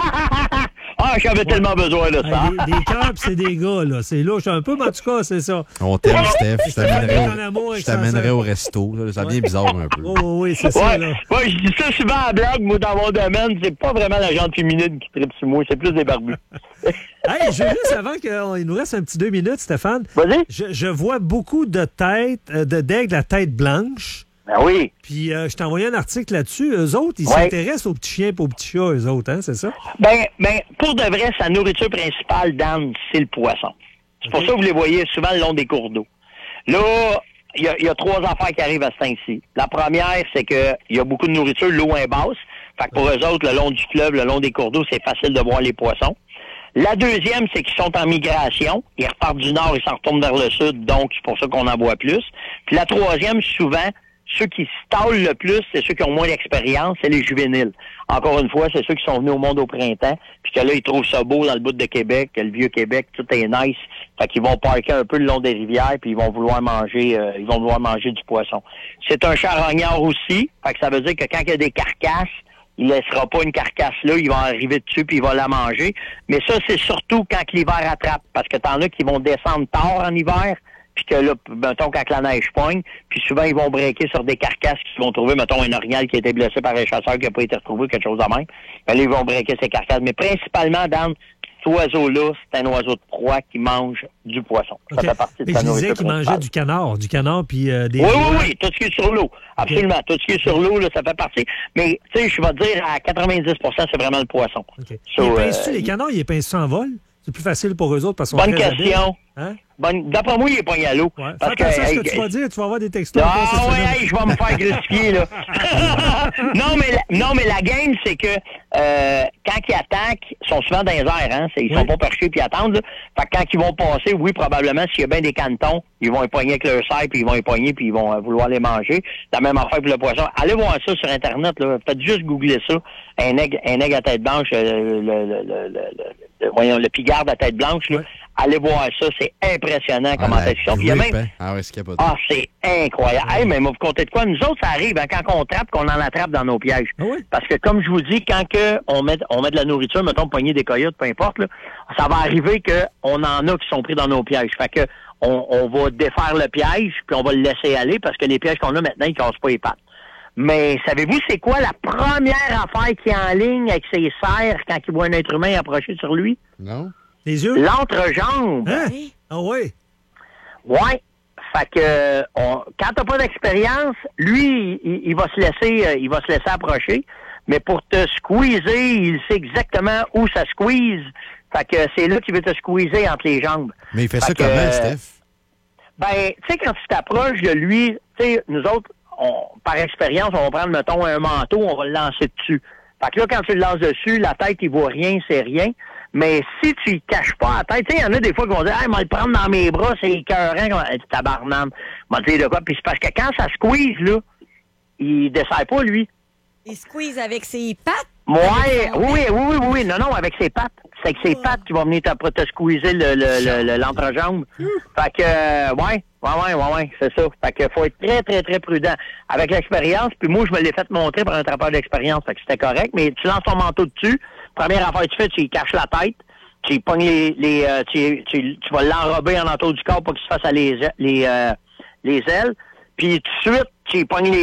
Ah! Ah, j'avais ouais. tellement besoin de ça. Hey, des, des cœurs, c'est des gars, là. C'est louche un peu, mais en tout cas, c'est ça. On t'aime, Steph. Je t'amènerai au, je t'amènerai au resto. Là. Ça devient bizarre un peu. Oh, oui, c'est ouais. ça, là. Ouais, je dis ça souvent à blague, moi, dans mon domaine. C'est pas vraiment la gente féminine qui tripe sur moi, c'est plus des barbus. Hey, je veux juste, avant qu'il nous reste un petit deux minutes, Stéphane. Vas-y. Je, je vois beaucoup de têtes, de d'aigles à tête blanche. Ben oui. Puis euh, je t'ai envoyé un article là-dessus. Eux autres, ils ouais. s'intéressent aux petits chiens et aux petits chats, eux autres, hein, c'est ça? Ben, ben, pour de vrai, sa nourriture principale, Dan, c'est le poisson. C'est okay. pour ça que vous les voyez souvent le long des cours d'eau. Là, il y, y a trois affaires qui arrivent à ce temps-ci. La première, c'est que il y a beaucoup de nourriture, l'eau est basse. Fait que pour eux autres, le long du fleuve, le long des cours d'eau, c'est facile de voir les poissons. La deuxième, c'est qu'ils sont en migration. Ils repartent du nord, ils s'en retournent vers le sud, donc c'est pour ça qu'on en voit plus. Puis la troisième, souvent, ceux qui stallent le plus, c'est ceux qui ont moins d'expérience, c'est les juvéniles. Encore une fois, c'est ceux qui sont venus au monde au printemps, puis que là, ils trouvent ça beau dans le bout de Québec, que le vieux Québec, tout est nice. Fait qu'ils vont parker un peu le long des rivières, puis ils vont vouloir manger, euh, ils vont vouloir manger du poisson. C'est un charognard aussi, fait que ça veut dire que quand il y a des carcasses, il laissera pas une carcasse là, il va arriver dessus puis il va la manger. Mais ça, c'est surtout quand l'hiver attrape, parce que t'en as qui vont descendre tard en hiver, puis que là, mettons, quand la neige pogne, puis souvent, ils vont breaker sur des carcasses qu'ils vont trouver, mettons, un orignal qui a été blessé par un chasseur qui n'a pas été retrouvé, quelque chose de même. Ben là, ils vont breaker ces carcasses. Mais principalement, dans cet oiseau-là, c'est un oiseau de proie qui mange du poisson. Okay. Ça fait partie de sa nourriture. Je disais qu'il mangeait du canard, du canard, puis euh, des... Oui, oui, oui, tout ce qui est sur l'eau. Absolument. Okay. Tout ce qui est sur l'eau, là, ça fait partie. Mais, tu sais, je vais te dire, à quatre-vingt-dix pour cent, c'est vraiment le poisson. Okay. So, les pinces-tu, euh, les canards, ils les pinces-tu en vol? C'est plus facile pour eux autres parce qu'on bonne question. Hein? Bonne... D'après moi, il est pogné à l'eau. Ouais. Parce que, hey, ce que tu vas dire, tu vas avoir des textos. Ah oui, hey, je vais me faire crucifier, là. non, mais la, non, mais la game, c'est que euh, quand ils attaquent, ils sont souvent dans les airs, hein. Ils oui. sont pas perchés puis attendent. Là. Fait que quand ils vont passer, oui, probablement, s'il y a bien des canetons, ils vont les pogner avec leur serre, puis ils vont les pogner, puis ils vont euh, vouloir les manger. La même affaire pour le poisson. Allez voir ça sur Internet, là. Faites juste googler ça. Un aigle, un aigle à tête blanche, euh, le, le, le, le, le, le, voyons, le pigarde à tête blanche, là. Oui. Allez voir ça, c'est impressionnant comment ah, ils sont. Il y a même... Ah, ouais, c'est ah, c'est incroyable. Hey, mais vous comptez de quoi? Nous autres, ça arrive hein, quand on trappe, qu'on en attrape dans nos pièges. Ah oui? Parce que comme je vous dis, quand que on met on met de la nourriture, mettons poigner des coyotes, peu importe, là, ça va arriver qu'on en a qui sont pris dans nos pièges. Fait que on, on va défaire le piège, puis on va le laisser aller parce que les pièges qu'on a maintenant, ils cassent pas les pattes. Mais savez-vous, c'est quoi la première affaire qui est en ligne avec ses serres quand il voit un être humain approcher sur lui? Non. Les yeux? L'entrejambe. Hein? Ah oui? Ouais. Fait que on, quand t'as pas d'expérience, lui, il, il va se laisser euh, il va se laisser approcher. Mais pour te squeezer, il sait exactement où ça squeeze. Fait que c'est là qu'il veut te squeezer entre les jambes. Mais il fait, fait ça que, comment, Steph? Ben, tu sais, quand tu t'approches de lui, tu sais, nous autres, on, par expérience, on va prendre, mettons, un manteau, on va le lancer dessus. Fait que là, quand tu le lances dessus, la tête, il voit rien, c'est rien. Mais si tu ne caches pas la tête, tu sais, il y en a des fois qui vont dire, hey, moi, le prendre dans mes bras, c'est écœurant, hey, tabarnane. Moi, te dire de quoi. Puis c'est parce que quand ça squeeze, là, il dessert pas, lui. Il squeeze avec ses pattes? Ouais, oui, oui, oui, oui, oui, non, non, avec ses pattes. C'est avec ses pattes qui vont venir te, te squeezer le, le, le, l'entrejambe. Fait que, euh, ouais, ouais, ouais, ouais, ouais, c'est ça. Fait que faut être très, très, très prudent. Avec l'expérience, puis moi, je me l'ai fait montrer par un trappeur d'expérience, fait que c'était correct, mais tu lances ton manteau dessus, première affaire que tu fais, tu y caches la tête, tu y pognes les, les euh, tu, tu, tu vas l'enrober en entour du corps pour qu'il se fasse à les, les, euh, les ailes, puis tout de suite, tu y pognes les pattes,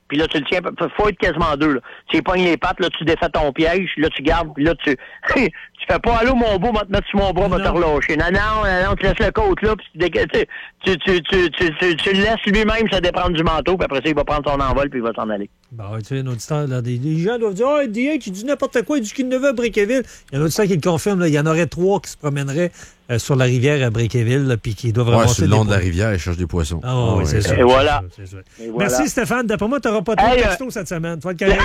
puis là, tu le tiens, faut être quasiment deux, là. Tu pognes les pattes, là, tu défais ton piège, là, tu gardes, puis là, tu, tu fais pas, allô, mon beau, va te mettre sur mon bras, va te relâcher. Non, non, non, tu laisses le côte, là, puis tu, tu, tu, tu, tu, tu, tu le laisses lui-même se déprendre du manteau, puis après ça, il va prendre son envol, puis il va s'en aller. Bon, tu sais, un auditeur, là, des, des gens doivent dire, ah, oh, D H, il dit n'importe quoi, il dit qu'il ne veut à Brickeville. Il y a un auditeur qui le confirme, là, il y en aurait trois qui se promèneraient euh, sur la rivière à Brickeville, puis qui doivent ramasser. Ouais, sur le long de la rivière, ils cherchent des poissons. Ah, oh, oui, ouais. c'est ça. Et voilà. C'est ça. Et voilà. Merci, Stéphane. D'après moi, tu n'auras pas trop hey, de textos euh... cette semaine. Tu vas être correct.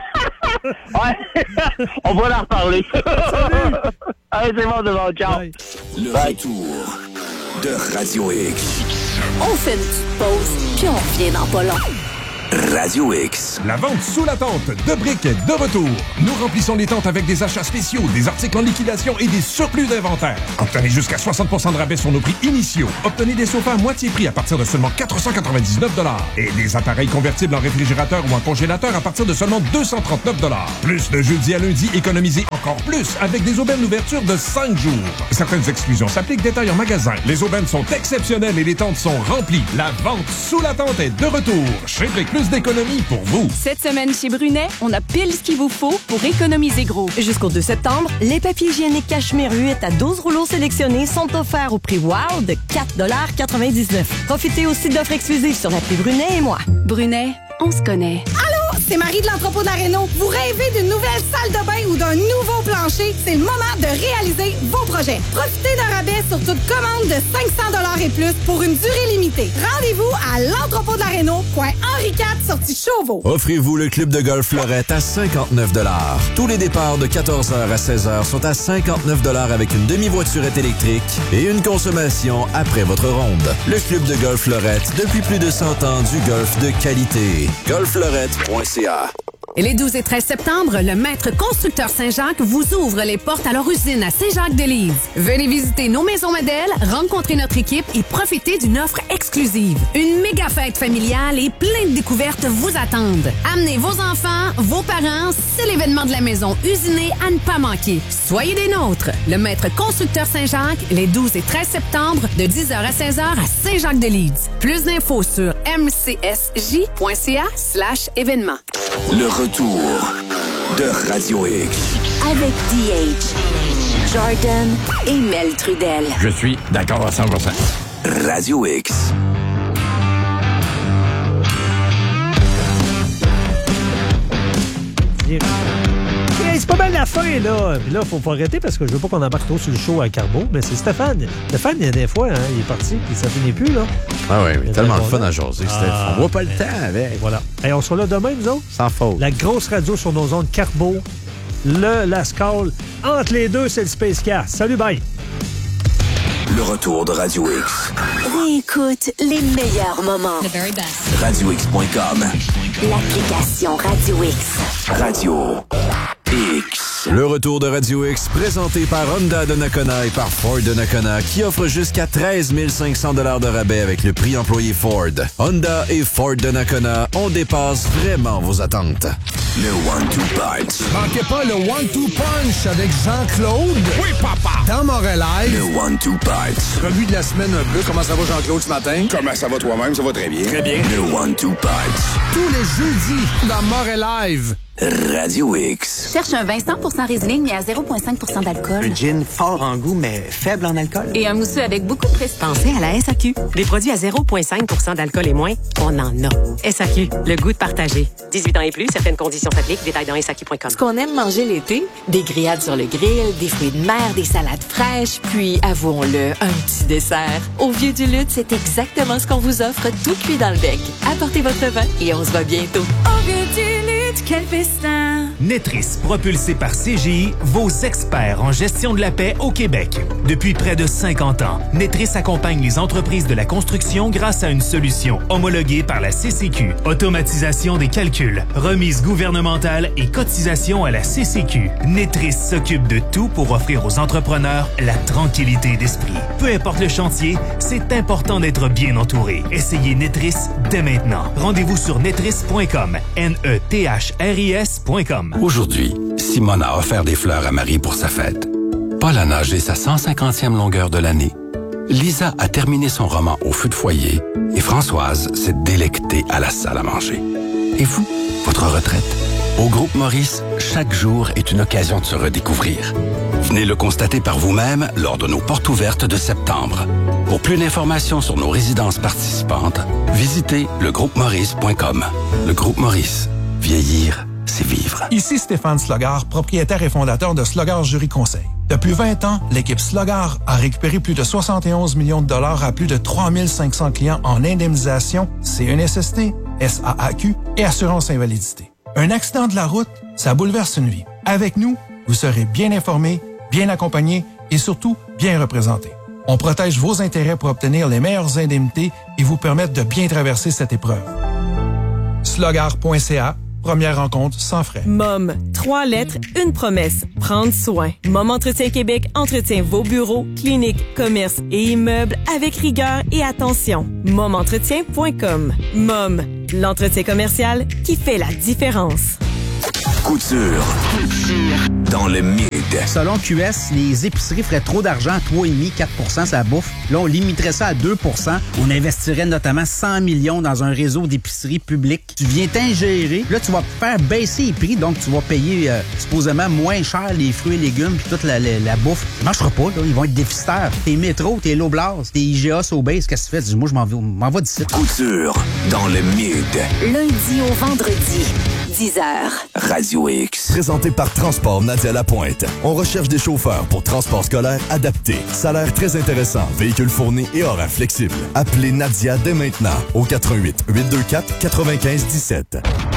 Ouais, on va en reparler. Salut! Allez, c'est bon, devant, ciao. Bye. Le Bye. Retour de Radio X. On fait une petite pause, puis on revient dans pas long. Radio X. La vente sous la tente de briques est de retour. Nous remplissons les tentes avec des achats spéciaux, des articles en liquidation et des surplus d'inventaire. Obtenez jusqu'à soixante pour cent de rabais sur nos prix initiaux. Obtenez des sofas à moitié prix à partir de seulement quatre cent quatre-vingt-dix-neuf dollars et des appareils convertibles en réfrigérateur ou en congélateur à partir de seulement deux cent trente-neuf dollars. Plus de jeudi à lundi, économisez encore plus avec des aubaines d'ouverture de cinq jours. Certaines exclusions s'appliquent, détails en magasin. Les aubaines sont exceptionnelles et les tentes sont remplies. La vente sous la tente est de retour. Chez Brick, plus d'économie pour vous. Cette semaine chez Brunet, on a pile ce qu'il vous faut pour économiser gros. Jusqu'au deux septembre, les papiers hygiéniques Cachemire huit à douze rouleaux sélectionnés sont offerts au prix Wow de quatre dollars quatre-vingt-dix-neuf. Profitez aussi d'offres exclusives sur l'appli Brunet et moi. Brunet, on se connaît. Allô, c'est Marie de l'entrepôt de la Réno. Vous rêvez d'une nouvelle salle de bain ou d'un nouveau plancher? C'est le moment de réaliser vos projets. Profitez d'un rabais sur toute commande de cinq cents dollars et plus pour une durée limitée. Rendez-vous à l'entrepôt de la Réno, coin Henri quatre, sortie Chauveau. Offrez-vous le club de golf Fleurette à cinquante-neuf dollars. Tous les départs de quatorze heures à seize heures sont à cinquante-neuf dollars avec une demi-voiturette électrique et une consommation après votre ronde. Le club de golf Fleurette, depuis plus de cent ans, du golf de qualité. golf fleurette point c a. Et les douze et treize septembre, le Maître Constructeur Saint-Jacques vous ouvre les portes à leur usine à Saint-Jacques-de-Lise. Venez visiter nos maisons modèles, rencontrer notre équipe et profiter d'une offre exclusive. Une méga fête familiale et plein de découvertes vous attendent. Amenez vos enfants, vos parents, c'est l'événement de la maison usinée à ne pas manquer. Soyez des nôtres. Le Maître Constructeur Saint-Jacques, les douze et treize septembre, de dix heures à seize heures à Saint-Jacques-de-Lise. Plus d'infos sur m c s j point c a slash événement. Le retour de Radio X. Avec D H, Jordan et Mel Trudel. Je suis d'accord à cent pour cent. Radio X. Hey, c'est pas mal la fin, là. Puis là, faut pas arrêter parce que je veux pas qu'on embarque trop sur le show à Carbo, mais c'est Stéphane. Stéphane, il y a des fois, hein, il est parti, puis ça finit plus, là. Ah oui, mais tellement de fun à jaser, ah, Stéphane. On voit pas le temps avec. Et voilà. Et on sera là demain, nous autres. Sans faute. La grosse radio sur nos ondes Carbo, le Lascaux. Entre les deux, c'est le Space Cast. Salut, bye. Le retour de Radio X. Réécoute les meilleurs moments. The very best. radio x point com. L'application Radio X. Radio X. Le retour de Radio X, présenté par Honda de Nakona et par Ford de Nakona, qui offre jusqu'à treize mille cinq cents dollars de rabais avec le prix employé Ford. Honda et Ford de Nakona, on dépasse vraiment vos attentes. Le One-Two Punch. Manquez pas le One-Two Punch avec Jean-Claude. Oui, papa. Dans Montréal. Le One-Two Punch. Revue de la semaine un peu. Comment ça va, Jean-Claude, ce matin? Comment ça va toi-même? Ça va très bien. Très bien. Le One-Two Punch. Tous les jeudis dans Montréal. Radio X. Cherche un vin cent pour cent résilé mais à zéro virgule cinq pour cent d'alcool. Un gin fort en goût, mais faible en alcool. Et un mousseux avec beaucoup de prestige. Pensez à la S A Q. Des produits à zéro virgule cinq pour cent d'alcool et moins, on en a. S A Q, le goût de partager. dix-huit ans et plus, certaines conditions s'appliquent. Détails dans S A Q point com. Ce qu'on aime manger l'été, des grillades sur le grill, des fruits de mer, des salades fraîches, puis, avouons-le, un petit dessert. Au Vieux du Lutte, c'est exactement ce qu'on vous offre, tout cuit dans le bec. Apportez votre vin et on se voit bientôt. Au Vieux du Lutte, quel festin! Netris, propulsé par C G I, vos experts en gestion de la paix au Québec. Depuis près de cinquante ans, Netris accompagne les entreprises de la construction grâce à une solution homologuée par la C C Q. Automatisation des calculs, remise gouvernementale et cotisation à la C C Q. Netris s'occupe de tout pour offrir aux entrepreneurs la tranquillité d'esprit. Peu importe le chantier, c'est important d'être bien entouré. Essayez Netris dès maintenant. Rendez-vous sur netris point com. N E T H R I S point com. Aujourd'hui, Simone a offert des fleurs à Marie pour sa fête. Paul a nagé sa cent cinquantième longueur de l'année. Lisa a terminé son roman au feu de foyer et Françoise s'est délectée à la salle à manger. Et vous, votre retraite? Au Groupe Maurice, chaque jour est une occasion de se redécouvrir. Venez le constater par vous-même lors de nos portes ouvertes de septembre. Pour plus d'informations sur nos résidences participantes, visitez le groupe maurice point com. Le Groupe Maurice. Vieillir, c'est vivre. Ici Stéphane Slogard, propriétaire et fondateur de Slogard Jury Conseil. Depuis vingt ans, l'équipe Slogard a récupéré plus de soixante et onze millions de dollars à plus de trois mille cinq cents clients en indemnisation, C N S S T, S A A Q et assurance invalidité. Un accident de la route, ça bouleverse une vie. Avec nous, vous serez bien informé, bien accompagné et surtout bien représenté. On protège vos intérêts pour obtenir les meilleures indemnités et vous permettre de bien traverser cette épreuve. Slogard point C A, première rencontre sans frais. M O M, trois lettres, une promesse, prendre soin. M O M Entretien Québec entretient vos bureaux, cliniques, commerces et immeubles avec rigueur et attention. M O M entretien point com. M O M, l'entretien commercial qui fait la différence. Couture. Dans le mid. Selon Q S, les épiceries feraient trop d'argent, trois virgule cinq quatre pour cent ça bouffe. Là, on limiterait ça à deux pour cent. On investirait notamment cent millions dans un réseau d'épiceries publiques. Tu viens t'ingérer. Là, tu vas faire baisser les prix, donc tu vas payer euh, supposément moins cher les fruits et légumes puis toute la, la, la bouffe. Ça marchera pas, là. Ils vont être déficitaires. Tes métros, tes Loblaws, tes I G A, Sobeys, qu'est-ce que tu fais? Moi, je m'en vais, m'en vais d'ici. Couture. Dans le mid. Lundi au vendredi, dix heures. Radio X. Présenté par Transport Nadia Lapointe. On recherche des chauffeurs pour transport scolaire adapté. Salaire très intéressant, véhicule fourni et horaire flexible. Appelez Nadia dès maintenant au quatre un huit, huit deux quatre, neuf cinq un sept.